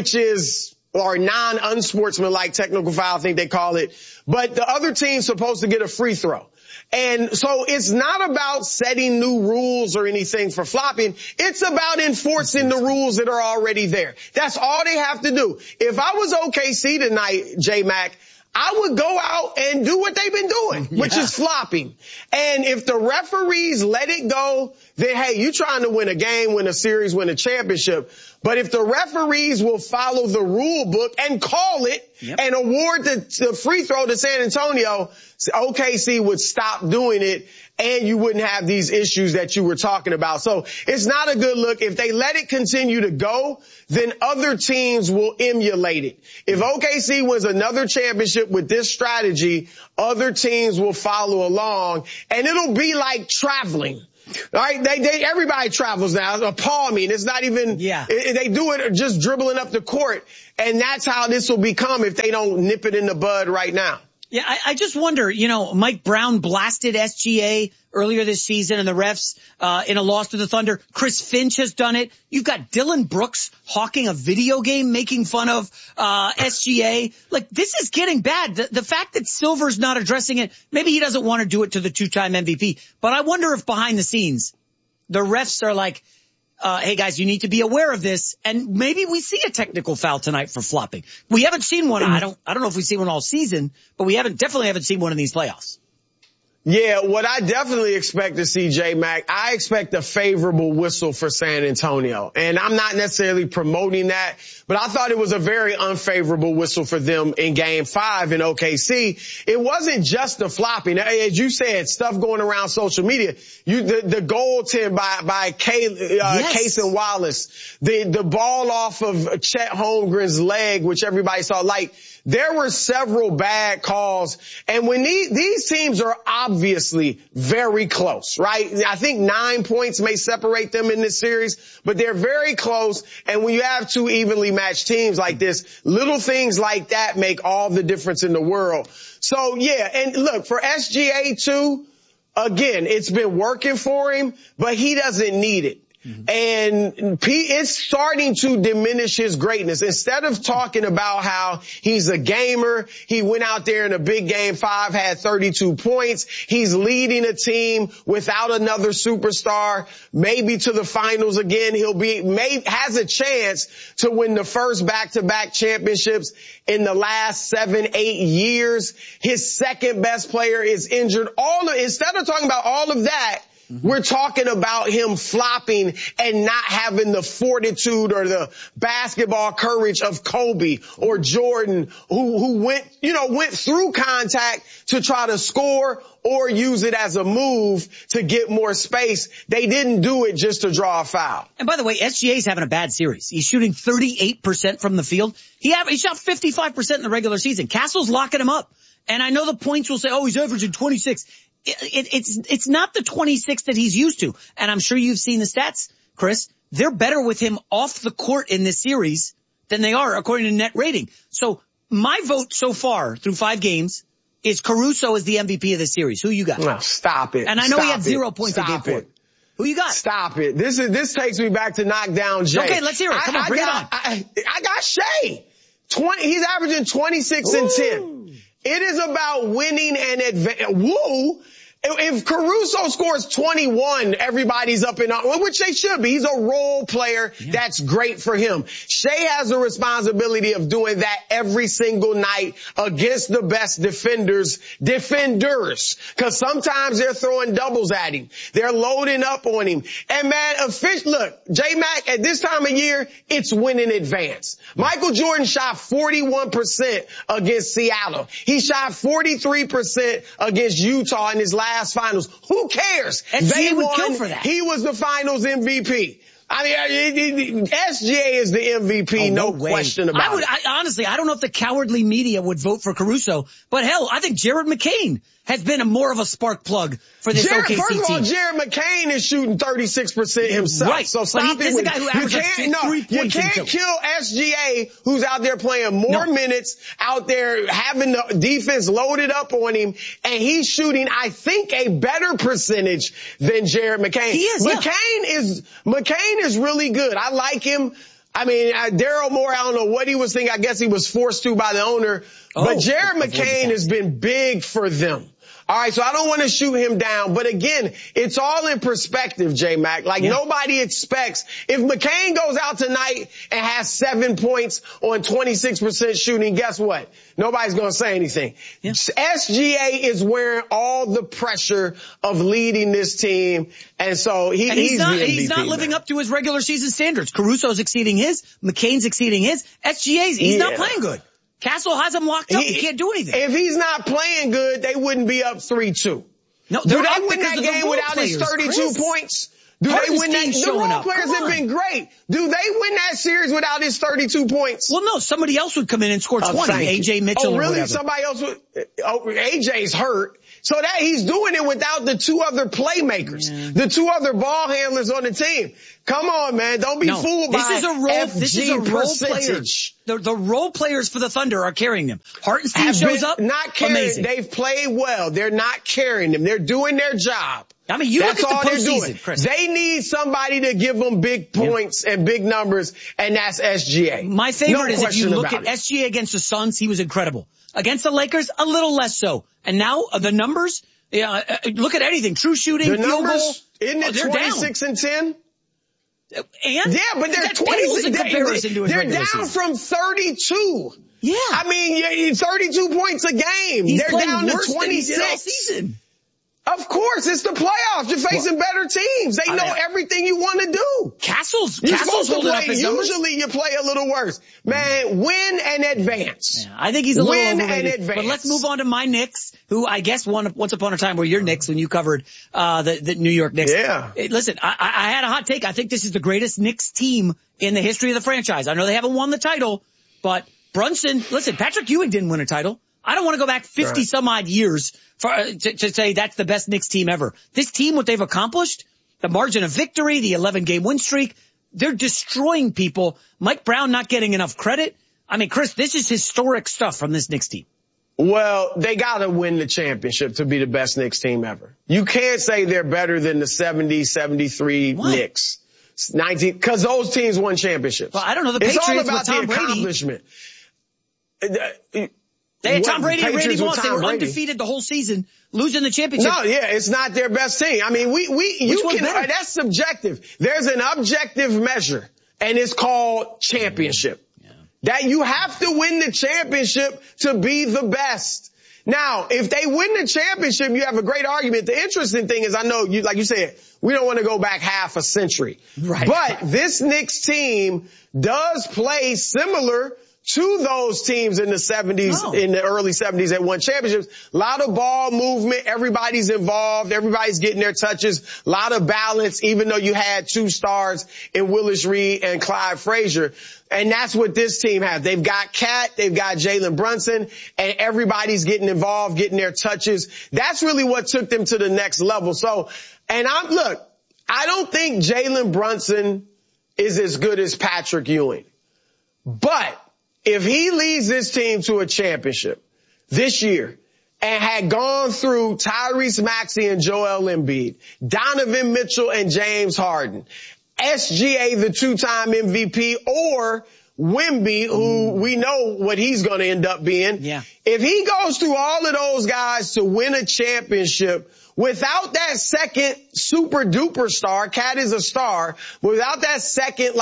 Speaker 5: or non-unsportsmanlike technical foul, I think they call it. But the other team's supposed to get a free throw. And so it's not about setting new rules or anything for flopping. It's about enforcing the rules that are already there. That's all they have to do. If I was OKC tonight, J-Mac, I would go out and do what they've been doing, which is flopping. And if the referees let it go, then, hey, you're trying to win a game, win a series, win a championship. But if the referees will follow the rule book and call it and award the free throw to San Antonio, OKC would stop doing it. and you wouldn't have these issues that you were talking about. So it's not a good look. If they let it continue to go, then other teams will emulate it. If OKC wins another championship with this strategy, other teams will follow along, and it'll be like traveling. All right, everybody travels now. A palming. It's not even, they do it just dribbling up the court. And that's how this will become if they don't nip it in the bud right now.
Speaker 1: Yeah, I just wonder, Mike Brown blasted SGA earlier this season and the refs, in a loss to the Thunder. Chris Finch has done it. You've got Dylan Brooks hawking a video game, making fun of, SGA. Like, this is getting bad. The fact that Silver's not addressing it, maybe he doesn't want to do it to the 2-time MVP, but I wonder if behind the scenes, the refs are like, hey guys, you need to be aware of this, and maybe we see a technical foul tonight for flopping. We haven't seen one. I don't know if we've seen one all season, but we definitely haven't seen one in these playoffs.
Speaker 5: Yeah, what I definitely expect to see, J-Mac, I expect a favorable whistle for San Antonio. And I'm not necessarily promoting that, but I thought it was a very unfavorable whistle for them in Game 5 in OKC. It wasn't just the flopping. As you said, stuff going around social media. The goaltend by Cason Wallace, the ball off of Chet Holmgren's leg, which everybody saw. Like, there were several bad calls. And when these teams are obviously very close, right? I think 9 points may separate them in this series, but they're very close. And when you have two evenly matched teams like this, little things like that make all the difference in the world. So yeah, and look, for SGA too, again, it's been working for him, but he doesn't need it. And it's starting to diminish his greatness. Instead of talking about how he's a gamer, he went out there in a big Game 5, had 32 points. He's leading a team without another superstar, maybe to the finals again. Has a chance to win the first back-to-back championships in the last 7-8 years. His second best player is injured. Instead of talking about all of that, we're talking about him flopping and not having the fortitude or the basketball courage of Kobe or Jordan, who went through contact to try to score or use it as a move to get more space. They didn't do it just to draw a foul.
Speaker 1: And by the way, SGA's having a bad series. He's shooting 38% from the field. He shot 55% in the regular season. Castle's locking him up. And I know the points will say, oh, he's averaging 26. It's not the 26 that he's used to. And I'm sure you've seen the stats, Chris. They're better with him off the court in this series than they are according to net rating. So my vote so far through 5 games is Caruso as the MVP of this series. Who you got?
Speaker 5: No, stop it.
Speaker 1: And I know he had 0 points in Game 4. Who you got?
Speaker 5: Stop it. This takes me back to knockdown Jay.
Speaker 1: Okay, let's hear it. Come on, bring it on.
Speaker 5: I got Shea. He's averaging 26 and 10. It is about winning and advance. If Caruso scores 21, everybody's up in arms, which they should be. He's a role player. Yeah. That's great for him. Shea has the responsibility of doing that every single night against the best defenders. Cause sometimes they're throwing doubles at him. They're loading up on him. And man, look, J-Mac, at this time of year, it's win in advance. Michael Jordan shot 41% against Seattle. He shot 43% against Utah in his last finals. Who cares?
Speaker 1: And they would kill for that.
Speaker 5: He was the finals MVP. I mean, SGA is the MVP, no question about it.
Speaker 1: Honestly, I don't know if the cowardly media would vote for Caruso, but hell, I think Jared McCain has been more of a spark plug for this OKC team.
Speaker 5: First of all, Jared McCain is shooting 36% himself.
Speaker 1: Right.
Speaker 5: So stop it.
Speaker 1: He's the guy who averages 3 points.
Speaker 5: You can't kill SGA, who's out there playing more minutes, out there having the defense loaded up on him, and he's shooting, I think, a better percentage than Jared McCain.
Speaker 1: He is,
Speaker 5: McCain is really good. I like him. I mean, Daryl Moore, I don't know what he was thinking. I guess he was forced to by the owner. But Jared McCain has been big for them. All right, so I don't want to shoot him down. But again, it's all in perspective, J-Mac. Nobody expects. If McCain goes out tonight and has 7 points on 26% shooting, guess what? Nobody's going to say anything. Yeah. SGA is wearing all the pressure of leading this team. And so he's
Speaker 1: not living up to his regular season standards. Caruso's exceeding his. McCain's exceeding his. He's not playing good. Castle has him locked up. He can't do anything.
Speaker 5: If he's not playing good, they wouldn't be up 3-2.
Speaker 1: No,
Speaker 5: do they win that game without his 32 points? Do they win that? The role players have been great. Do they win that series without his 32 points?
Speaker 1: Well, no, somebody else would come in and score 20. AJ Mitchell.
Speaker 5: Oh, really?
Speaker 1: Or whatever.
Speaker 5: Somebody else would? Oh, AJ's hurt. So that he's doing it without the two other playmakers, the two other ball handlers on the team. Come on, man. Don't be fooled by
Speaker 1: This is a role players. The role players for the Thunder are carrying them. Hartenstein shows up.
Speaker 5: Not carrying.
Speaker 1: Amazing.
Speaker 5: They've played well. They're not carrying them. They're doing their job.
Speaker 1: I mean,
Speaker 5: That's
Speaker 1: look at
Speaker 5: all
Speaker 1: the
Speaker 5: they're
Speaker 1: postseason,
Speaker 5: doing.
Speaker 1: Chris.
Speaker 5: They need somebody to give them big points and big numbers, and that's SGA.
Speaker 1: My favorite is if you look at SGA against the Suns, he was incredible. Against the Lakers, a little less so. And now the numbers, look at anything. True shooting,
Speaker 5: the
Speaker 1: field
Speaker 5: numbers,
Speaker 1: goal.
Speaker 5: Isn't it 26 and 10?
Speaker 1: And?
Speaker 5: Yeah, but they're
Speaker 1: 26.
Speaker 5: They're down from 32.
Speaker 1: Yeah.
Speaker 5: I mean, 32 points a game.
Speaker 1: He's
Speaker 5: they're down to 26.
Speaker 1: All season.
Speaker 5: Of course, it's the playoffs. You're facing better teams. They know everything you want to do.
Speaker 1: Castle's
Speaker 5: holding
Speaker 1: up his numbers.
Speaker 5: Usually you play a little worse. Man, win and advance.
Speaker 1: Yeah, I think he's a little
Speaker 5: overrated.
Speaker 1: Win and advance. But let's move on to my Knicks, who I guess once upon a time were your Knicks when you covered the New York Knicks.
Speaker 5: Yeah.
Speaker 1: Listen, I had a hot take. I think this is the greatest Knicks team in the history of the franchise. I know they haven't won the title, but Brunson, listen, Patrick Ewing didn't win a title. I don't want to go back 50 some odd years to say that's the best Knicks team ever. This team, what they've accomplished, the margin of victory, the 11-game win streak, they're destroying people. Mike Brown not getting enough credit. I mean, Chris, this is historic stuff from this Knicks team.
Speaker 5: Well, they gotta win the championship to be the best Knicks team ever. You can't say they're better than the 70, 73 Knicks. 19, cause those teams won championships.
Speaker 1: Well, I don't know. The Patriots
Speaker 5: it's all about
Speaker 1: with Tom
Speaker 5: the accomplishment.
Speaker 1: They had Tom Brady and Randy Moss. They were undefeated the whole season, losing the championship.
Speaker 5: No, yeah, it's not their best team. I mean, that's subjective. There's an objective measure, and it's called championship. Yeah. That you have to win the championship to be the best. Now, if they win the championship, you have a great argument. The interesting thing is, I know you, like you said, we don't want to go back half a century.
Speaker 1: Right.
Speaker 5: But this Knicks team does play similar to those teams in the 70s, in the early 70s that won championships. A lot of ball movement. Everybody's involved. Everybody's getting their touches. A lot of balance, even though you had two stars in Willis Reed and Clyde Frazier. And that's what this team has. They've got Cat, they've got Jalen Brunson, and everybody's getting involved, getting their touches. That's really what took them to the next level. So, and I don't think Jalen Brunson is as good as Patrick Ewing. But if he leads this team to a championship this year and had gone through Tyrese Maxey and Joel Embiid, Donovan Mitchell and James Harden, SGA, the two-time MVP, or Wemby, who we know what he's going to end up being.
Speaker 1: Yeah.
Speaker 5: If he goes through all of those guys to win a championship without that second super duper star, Cat is a star, without that second,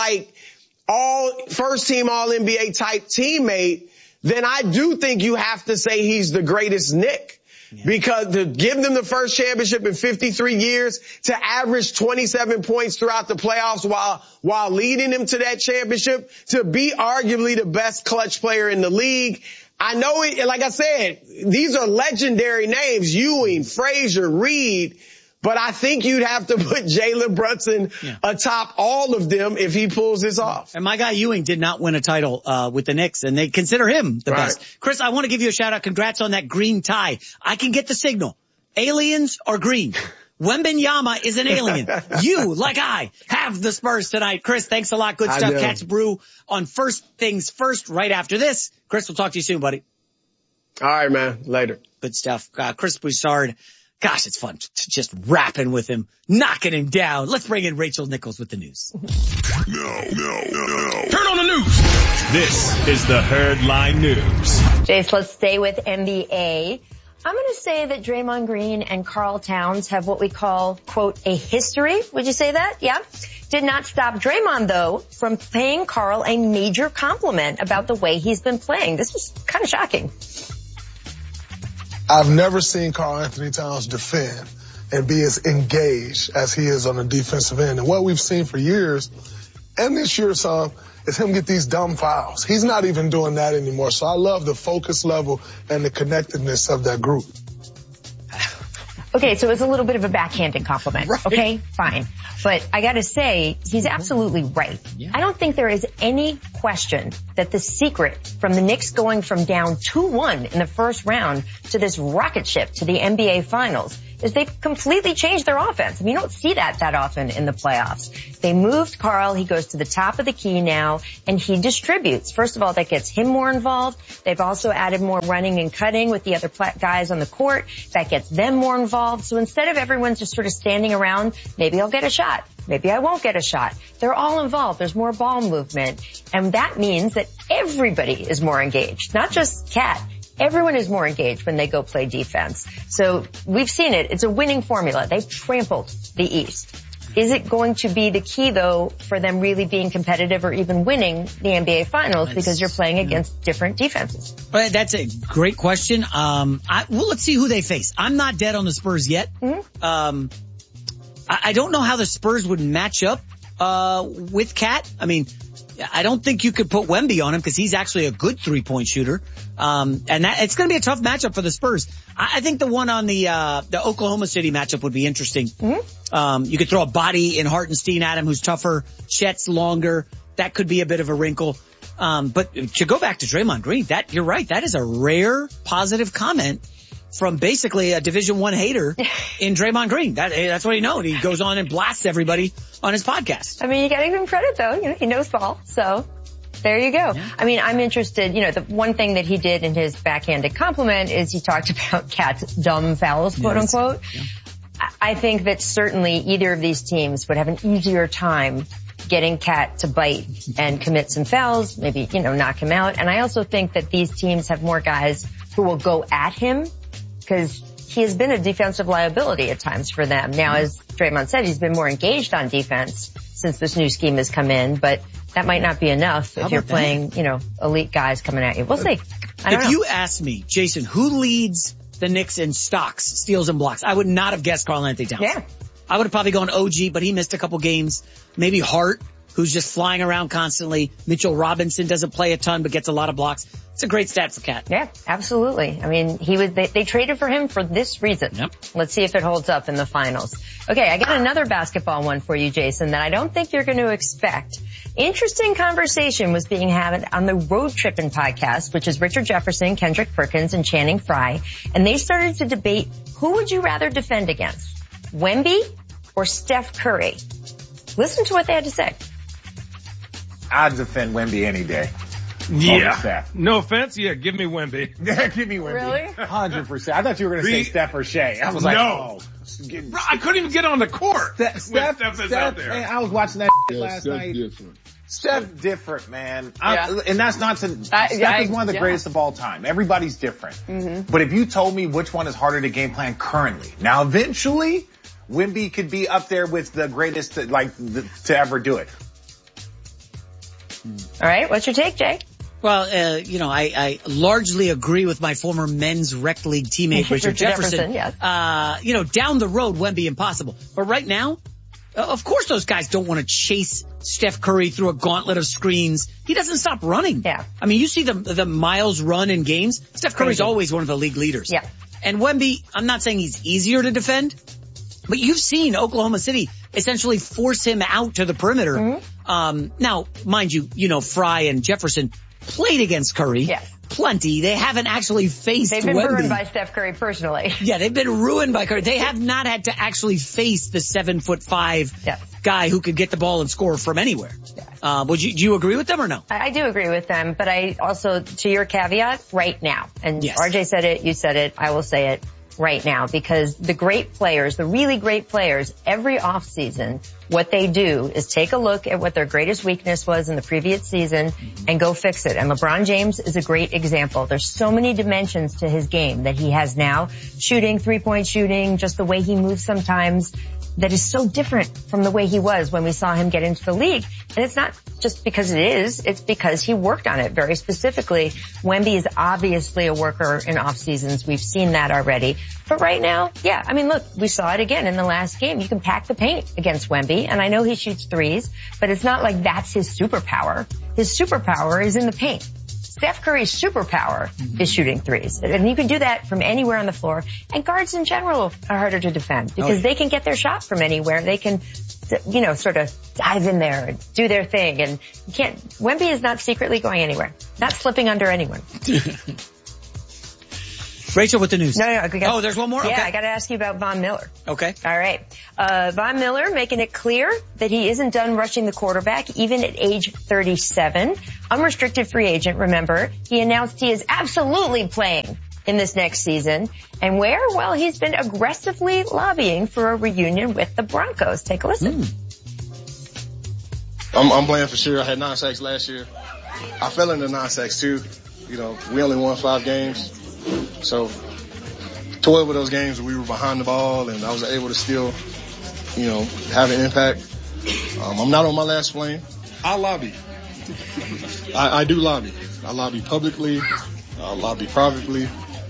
Speaker 5: first team all NBA type teammate, then I do think you have to say he's the greatest Knick. Yeah. Because to give them the first championship in 53 years, to average 27 points throughout the playoffs while leading them to that championship, to be arguably the best clutch player in the league. I know it, like I said, these are legendary names, Ewing, Frazier, Reed. But I think you'd have to put Jalen Brunson atop all of them if he pulls this off.
Speaker 1: And my guy Ewing did not win a title with the Knicks, and they consider him the best. Chris, I want to give you a shout out. Congrats on that green tie. I can get the signal. Aliens are green. Wembanyama is an alien. You, like I, have the Spurs tonight. Chris, thanks a lot. Good stuff. Catch Brew on First Things First right after this. Chris, we'll talk to you soon, buddy.
Speaker 5: All right, man. Later.
Speaker 1: Good stuff. Chris Broussard. Gosh, it's fun just rapping with him, knocking him down. Let's bring in Rachel Nichols with the news.
Speaker 12: No. Turn on the news. This is the Herdline News.
Speaker 7: Jace, let's stay with NBA. I'm going to say that Draymond Green and Karl Towns have what we call, quote, a history. Would you say that? Yeah. Did not stop Draymond, though, from paying Karl a major compliment about the way he's been playing. This was kind of shocking.
Speaker 8: I've never seen Karl Anthony Towns defend and be as engaged as he is on the defensive end. And what we've seen for years, and this year some, is him get these dumb fouls. He's not even doing that anymore. So I love the focus level and the connectedness of that group.
Speaker 7: Okay, so it's a little bit of a backhanded compliment. Right. Okay, fine. But I gotta say, he's absolutely right. Yeah. I don't think there is any question that the secret from the Knicks going from down 2-1 in the first round to this rocket ship to the NBA Finals is they've completely changed their offense. I mean, you don't see that often in the playoffs. They moved Karl. He goes to the top of the key now, and he distributes. First of all, that gets him more involved. They've also added more running and cutting with the other guys on the court. That gets them more involved. So instead of everyone just sort of standing around, maybe I'll get a shot, maybe I won't get a shot, they're all involved. There's more ball movement. And that means that everybody is more engaged, not just Cat. Everyone is more engaged when they go play defense. So we've seen it. It's a winning formula. They've trampled the East. Is it going to be the key, though, for them really being competitive or even winning the NBA Finals because you're playing against different defenses?
Speaker 1: Well, that's a great question. Well, let's see who they face. I'm not dead on the Spurs yet. Mm-hmm. I don't know how the Spurs would match up with Cat. I mean, I don't think you could put Wemby on him because he's actually a good 3-point shooter. And it's going to be a tough matchup for the Spurs. I think the one on the Oklahoma City matchup would be interesting. Mm-hmm. You could throw a body in Hartenstein at him who's tougher. Chet's longer. That could be a bit of a wrinkle. But to go back to Draymond Green, you're right. That is a rare positive comment from basically a Division I hater in Draymond Green. That's what he knows. He goes on and blasts everybody on his podcast.
Speaker 7: I mean, you gotta give him credit though. You know, he knows ball. So there you go. Yeah. I mean, I'm interested, the one thing that he did in his backhanded compliment is he talked about Cat's dumb fouls, quote unquote. Yeah. I think that certainly either of these teams would have an easier time getting Cat to bite and commit some fouls, maybe, knock him out. And I also think that these teams have more guys who will go at him because he has been a defensive liability at times for them. Now, as Draymond said, he's been more engaged on defense since this new scheme has come in, but that might not be enough if you're playing, elite guys coming at you. We'll see. I don't know.
Speaker 1: If you asked me, Jason, who leads the Knicks in stocks, steals, and blocks, I would not have guessed Karl-Anthony Towns.
Speaker 7: Yeah.
Speaker 1: I would have probably gone OG, but he missed a couple games. Maybe Hart, who's just flying around constantly. Mitchell Robinson doesn't play a ton, but gets a lot of blocks. It's a great stat for Cat.
Speaker 7: Yeah, absolutely. I mean, they traded for him for this reason.
Speaker 1: Yep.
Speaker 7: Let's see if it holds up in the finals. Okay, I got another basketball one for you, Jason, that I don't think you're going to expect. Interesting conversation was being had on the Road Trippin' podcast, which is Richard Jefferson, Kendrick Perkins, and Channing Frye. And they started to debate, who would you rather defend against? Wemby or Steph Curry? Listen to what they had to say.
Speaker 9: I'd defend Wemby any day.
Speaker 3: Yeah. No offense. Yeah, give me Wemby.
Speaker 9: Yeah, give me Wemby.
Speaker 7: Really?
Speaker 9: 100%. I thought you were going to say Steph or Shea. I was like,
Speaker 3: no. Bro, I couldn't even get on the court.
Speaker 9: Steph is out there. Man, I was watching that last night.
Speaker 2: Different.
Speaker 9: Steph different, man. And that's not to, Steph is one of the greatest of all time. Everybody's different. Mm-hmm. But if you told me which one is harder to game plan currently, now eventually, Wemby could be up there with the greatest, to ever do it.
Speaker 7: All right. What's your take, Jay?
Speaker 1: Well, I largely agree with my former men's rec league teammate, Richard Jefferson.
Speaker 7: Yes.
Speaker 1: Down the road, Wemby impossible. But right now, of course those guys don't want to chase Steph Curry through a gauntlet of screens. He doesn't stop running.
Speaker 7: Yeah.
Speaker 1: I mean, you see the miles run in games. Steph Curry's always one of the league leaders.
Speaker 7: Yeah.
Speaker 1: And Wemby, I'm not saying he's easier to defend, but you've seen Oklahoma City essentially force him out to the perimeter. Mm-hmm. Now, mind you, Frye and Jefferson played against Curry.
Speaker 7: Yeah.
Speaker 1: Plenty. They haven't actually faced Wemby.
Speaker 7: They've been ruined by Steph Curry personally.
Speaker 1: Yeah, they've been ruined by Curry. They have not had to actually face the 7'5" guy who could get the ball and score from anywhere. Yeah. Do you agree with them or no?
Speaker 7: I do agree with them, but I also, to your caveat, right now. And
Speaker 1: yes.
Speaker 7: RJ said it, you said it, I will say it right now, because the great players, the really great players, every offseason, what they do is take a look at what their greatest weakness was in the previous season and go fix it. And LeBron James is a great example. There's so many dimensions to his game that he has now. Shooting, 3-point shooting, just the way he moves sometimes, that is so different from the way he was when we saw him get into the league. And it's not just because it's because he worked on it very specifically. Wemby is obviously a worker in off seasons. We've seen that already. But right now, I mean, look, we saw it again in the last game. You can pack the paint against Wemby, and I know he shoots threes, but it's not like that's his superpower. His superpower is in the paint. Steph Curry's superpower is shooting threes. And you can do that from anywhere on the floor. And guards in general are harder to defend because they can get their shot from anywhere. They can, sort of dive in there and do their thing. And Wemby is not secretly going anywhere. Not slipping under anyone.
Speaker 1: Rachel with the news.
Speaker 7: No.
Speaker 1: There's one more?
Speaker 7: Yeah,
Speaker 1: Okay.
Speaker 7: I gotta ask you about Von Miller.
Speaker 1: Okay.
Speaker 7: All right. Von Miller making it clear that he isn't done rushing the quarterback, even at age 37. Unrestricted free agent, remember. He announced he is absolutely playing in this next season. And where? Well, he's been aggressively lobbying for a reunion with the Broncos. Take a listen.
Speaker 4: I'm playing for sure. I had 9 sacks last year. I fell into 9 sacks too. We only won 5 games. So 12 of those games we were behind the ball and I was able to still, have an impact. I'm not on my last plane. I lobby. I do lobby. I lobby publicly. I lobby privately.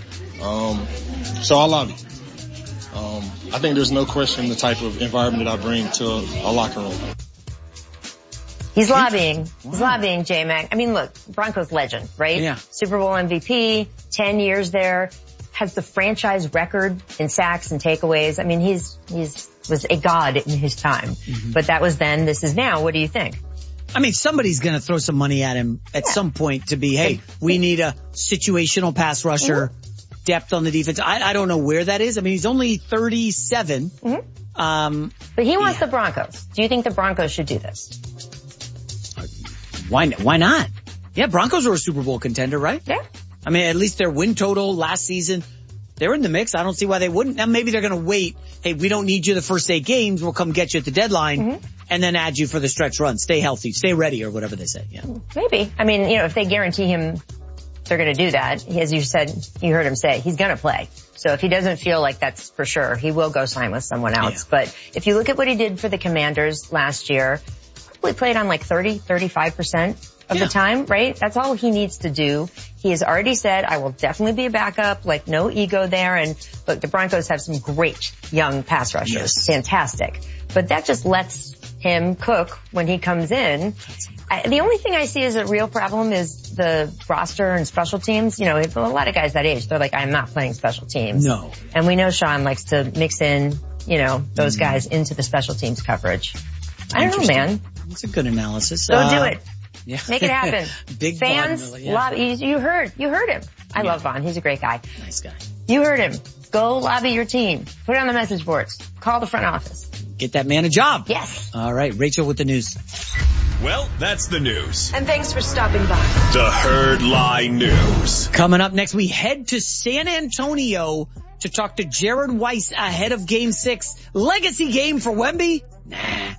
Speaker 4: So I lobby. I think there's no question the type of environment that I bring to a locker room.
Speaker 7: He's lobbying. He's lobbying, J-Mac. I mean, look, Broncos legend, right?
Speaker 1: Yeah.
Speaker 7: Super Bowl MVP, 10 years there, has the franchise record in sacks and takeaways. I mean, was a god in his time. Mm-hmm. But that was then, this is now. What do you think?
Speaker 1: I mean, somebody's going to throw some money at him at some point to be, hey, we need a situational pass rusher, depth on the defense. I don't know where that is. I mean, he's only 37.
Speaker 7: Mm-hmm. But he wants the Broncos. Do you think the Broncos should do this?
Speaker 1: Why not? Yeah, Broncos were a Super Bowl contender, right?
Speaker 7: Yeah.
Speaker 1: I mean, at least their win total last season, they're in the mix. I don't see why they wouldn't. Now maybe they're going to wait. Hey, we don't need you the first 8 games. We'll come get you at the deadline and then add you for the stretch run. Stay healthy, stay ready, or whatever they say. Yeah.
Speaker 7: Maybe. I mean, if they guarantee him they're going to do that, as you said, you heard him say, he's going to play. So if he doesn't feel like that's for sure, he will go sign with someone else. Yeah. But if you look at what he did for the Commanders last year, probably played on like 35% of the time, right? That's all he needs to do. He has already said, I will definitely be a backup, like no ego there. And look, the Broncos have some great young pass rushers. Yes. Fantastic. But that just lets him cook when he comes in. The only thing I see as a real problem is the roster and special teams. A lot of guys that age, they're like, I'm not playing special teams.
Speaker 1: No.
Speaker 7: And we know Sean likes to mix in, those guys into the special teams coverage. I don't know, man.
Speaker 1: That's a good analysis.
Speaker 7: Go do it.
Speaker 1: Yeah.
Speaker 7: Make it happen.
Speaker 1: Big
Speaker 7: fans,
Speaker 1: Von Miller, yeah.
Speaker 7: You heard him. I love Von. He's a great guy.
Speaker 1: Nice guy.
Speaker 7: You heard him. Go lobby your team. Put it on the message boards. Call the front office.
Speaker 1: Get that man a job.
Speaker 7: Yes.
Speaker 1: All right. Rachel with the news.
Speaker 12: Well, that's the news.
Speaker 10: And thanks for stopping by.
Speaker 12: The Herd Lie News.
Speaker 1: Coming up next, we head to San Antonio to talk to Jared Weiss ahead of Game 6. Legacy game for Wemby? Nah.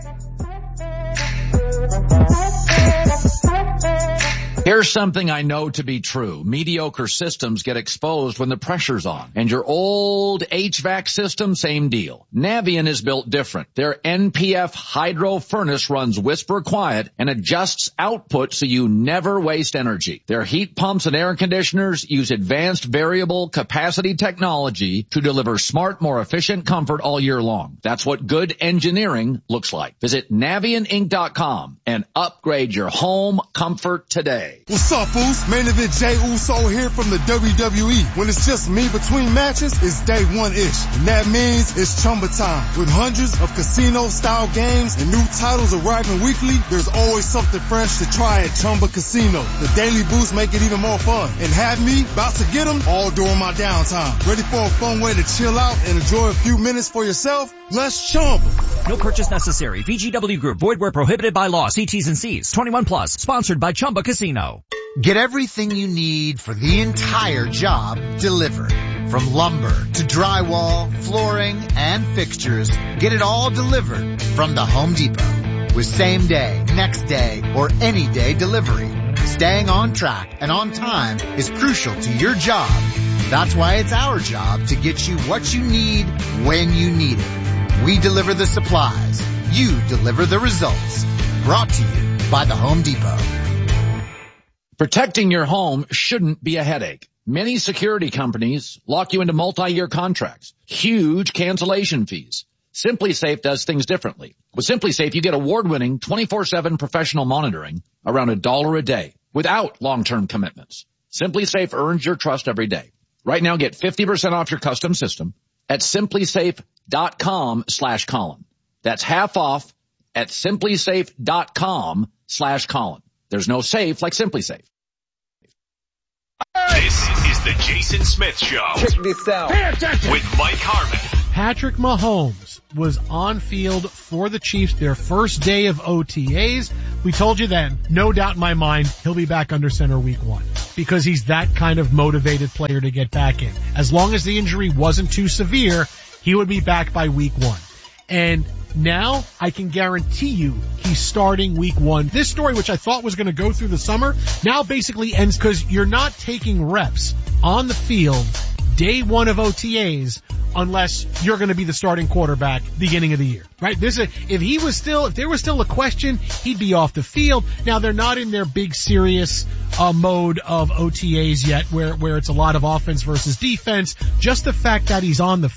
Speaker 6: Here's something I know to be true. Mediocre systems get exposed when the pressure's on. And your old HVAC system, same deal. Navien is built different. Their NPF hydro furnace runs whisper quiet and adjusts output so you never waste energy. Their heat pumps and air conditioners use advanced variable capacity technology to deliver smart, more efficient comfort all year long. That's what good engineering looks like. Visit NavienInc.com and upgrade your home comfort today.
Speaker 23: What's up, Oos? Main event Jey Uso here from the WWE. When it's just me between matches, it's day one-ish. And that means it's Chumba time. With hundreds of casino-style games and new titles arriving weekly, there's always something fresh to try at Chumba Casino. The daily boosts make it even more fun. And have me about to get them all during my downtime. Ready for a fun way to chill out and enjoy a few minutes for yourself? Let's Chumba.
Speaker 11: No purchase necessary. VGW Group. Void where prohibited by law. See T's and C's. 21 plus. Sponsored by Chumba Casino.
Speaker 15: Get everything you need for the entire job delivered. From lumber to drywall, flooring, and fixtures, get it all delivered from the Home Depot. With same day, next day, or any day delivery. Staying on track and on time is crucial to your job. That's why it's our job to get you what you need when you need it. We deliver the supplies. You deliver the results. Brought to you by the Home Depot.
Speaker 6: Protecting your home shouldn't be a headache. Many security companies lock you into multi-year contracts, huge cancellation fees. SimpliSafe does things differently. With SimpliSafe, you get award-winning 24/7 professional monitoring around $1 a day. without long-term commitments. SimpliSafe earns your trust every day. Right now, get 50% off your custom system at simplysafe.com/Colin. That's half off at simplysafe.com/Colin. There's no safe like SimpliSafe.
Speaker 12: This is the Jason Smith Show.
Speaker 10: Check this out.
Speaker 12: With Mike Harmon.
Speaker 16: Patrick Mahomes was on field for the Chiefs their first day of OTAs. We told you then, no doubt in my mind, he'll be back under center week 1 because he's that kind of motivated player to get back in. As long as the injury wasn't too severe, he would be back by week 1. And now I can guarantee you he's starting week 1. This story, which I thought was going to go through the summer, now basically ends because you're not taking reps on the field day 1 of OTAs unless you're going to be the starting quarterback beginning of the year, right? If there was still a question, he'd be off the field. Now they're not in their big serious mode of OTAs yet where it's a lot of offense versus defense. Just the fact that he's on the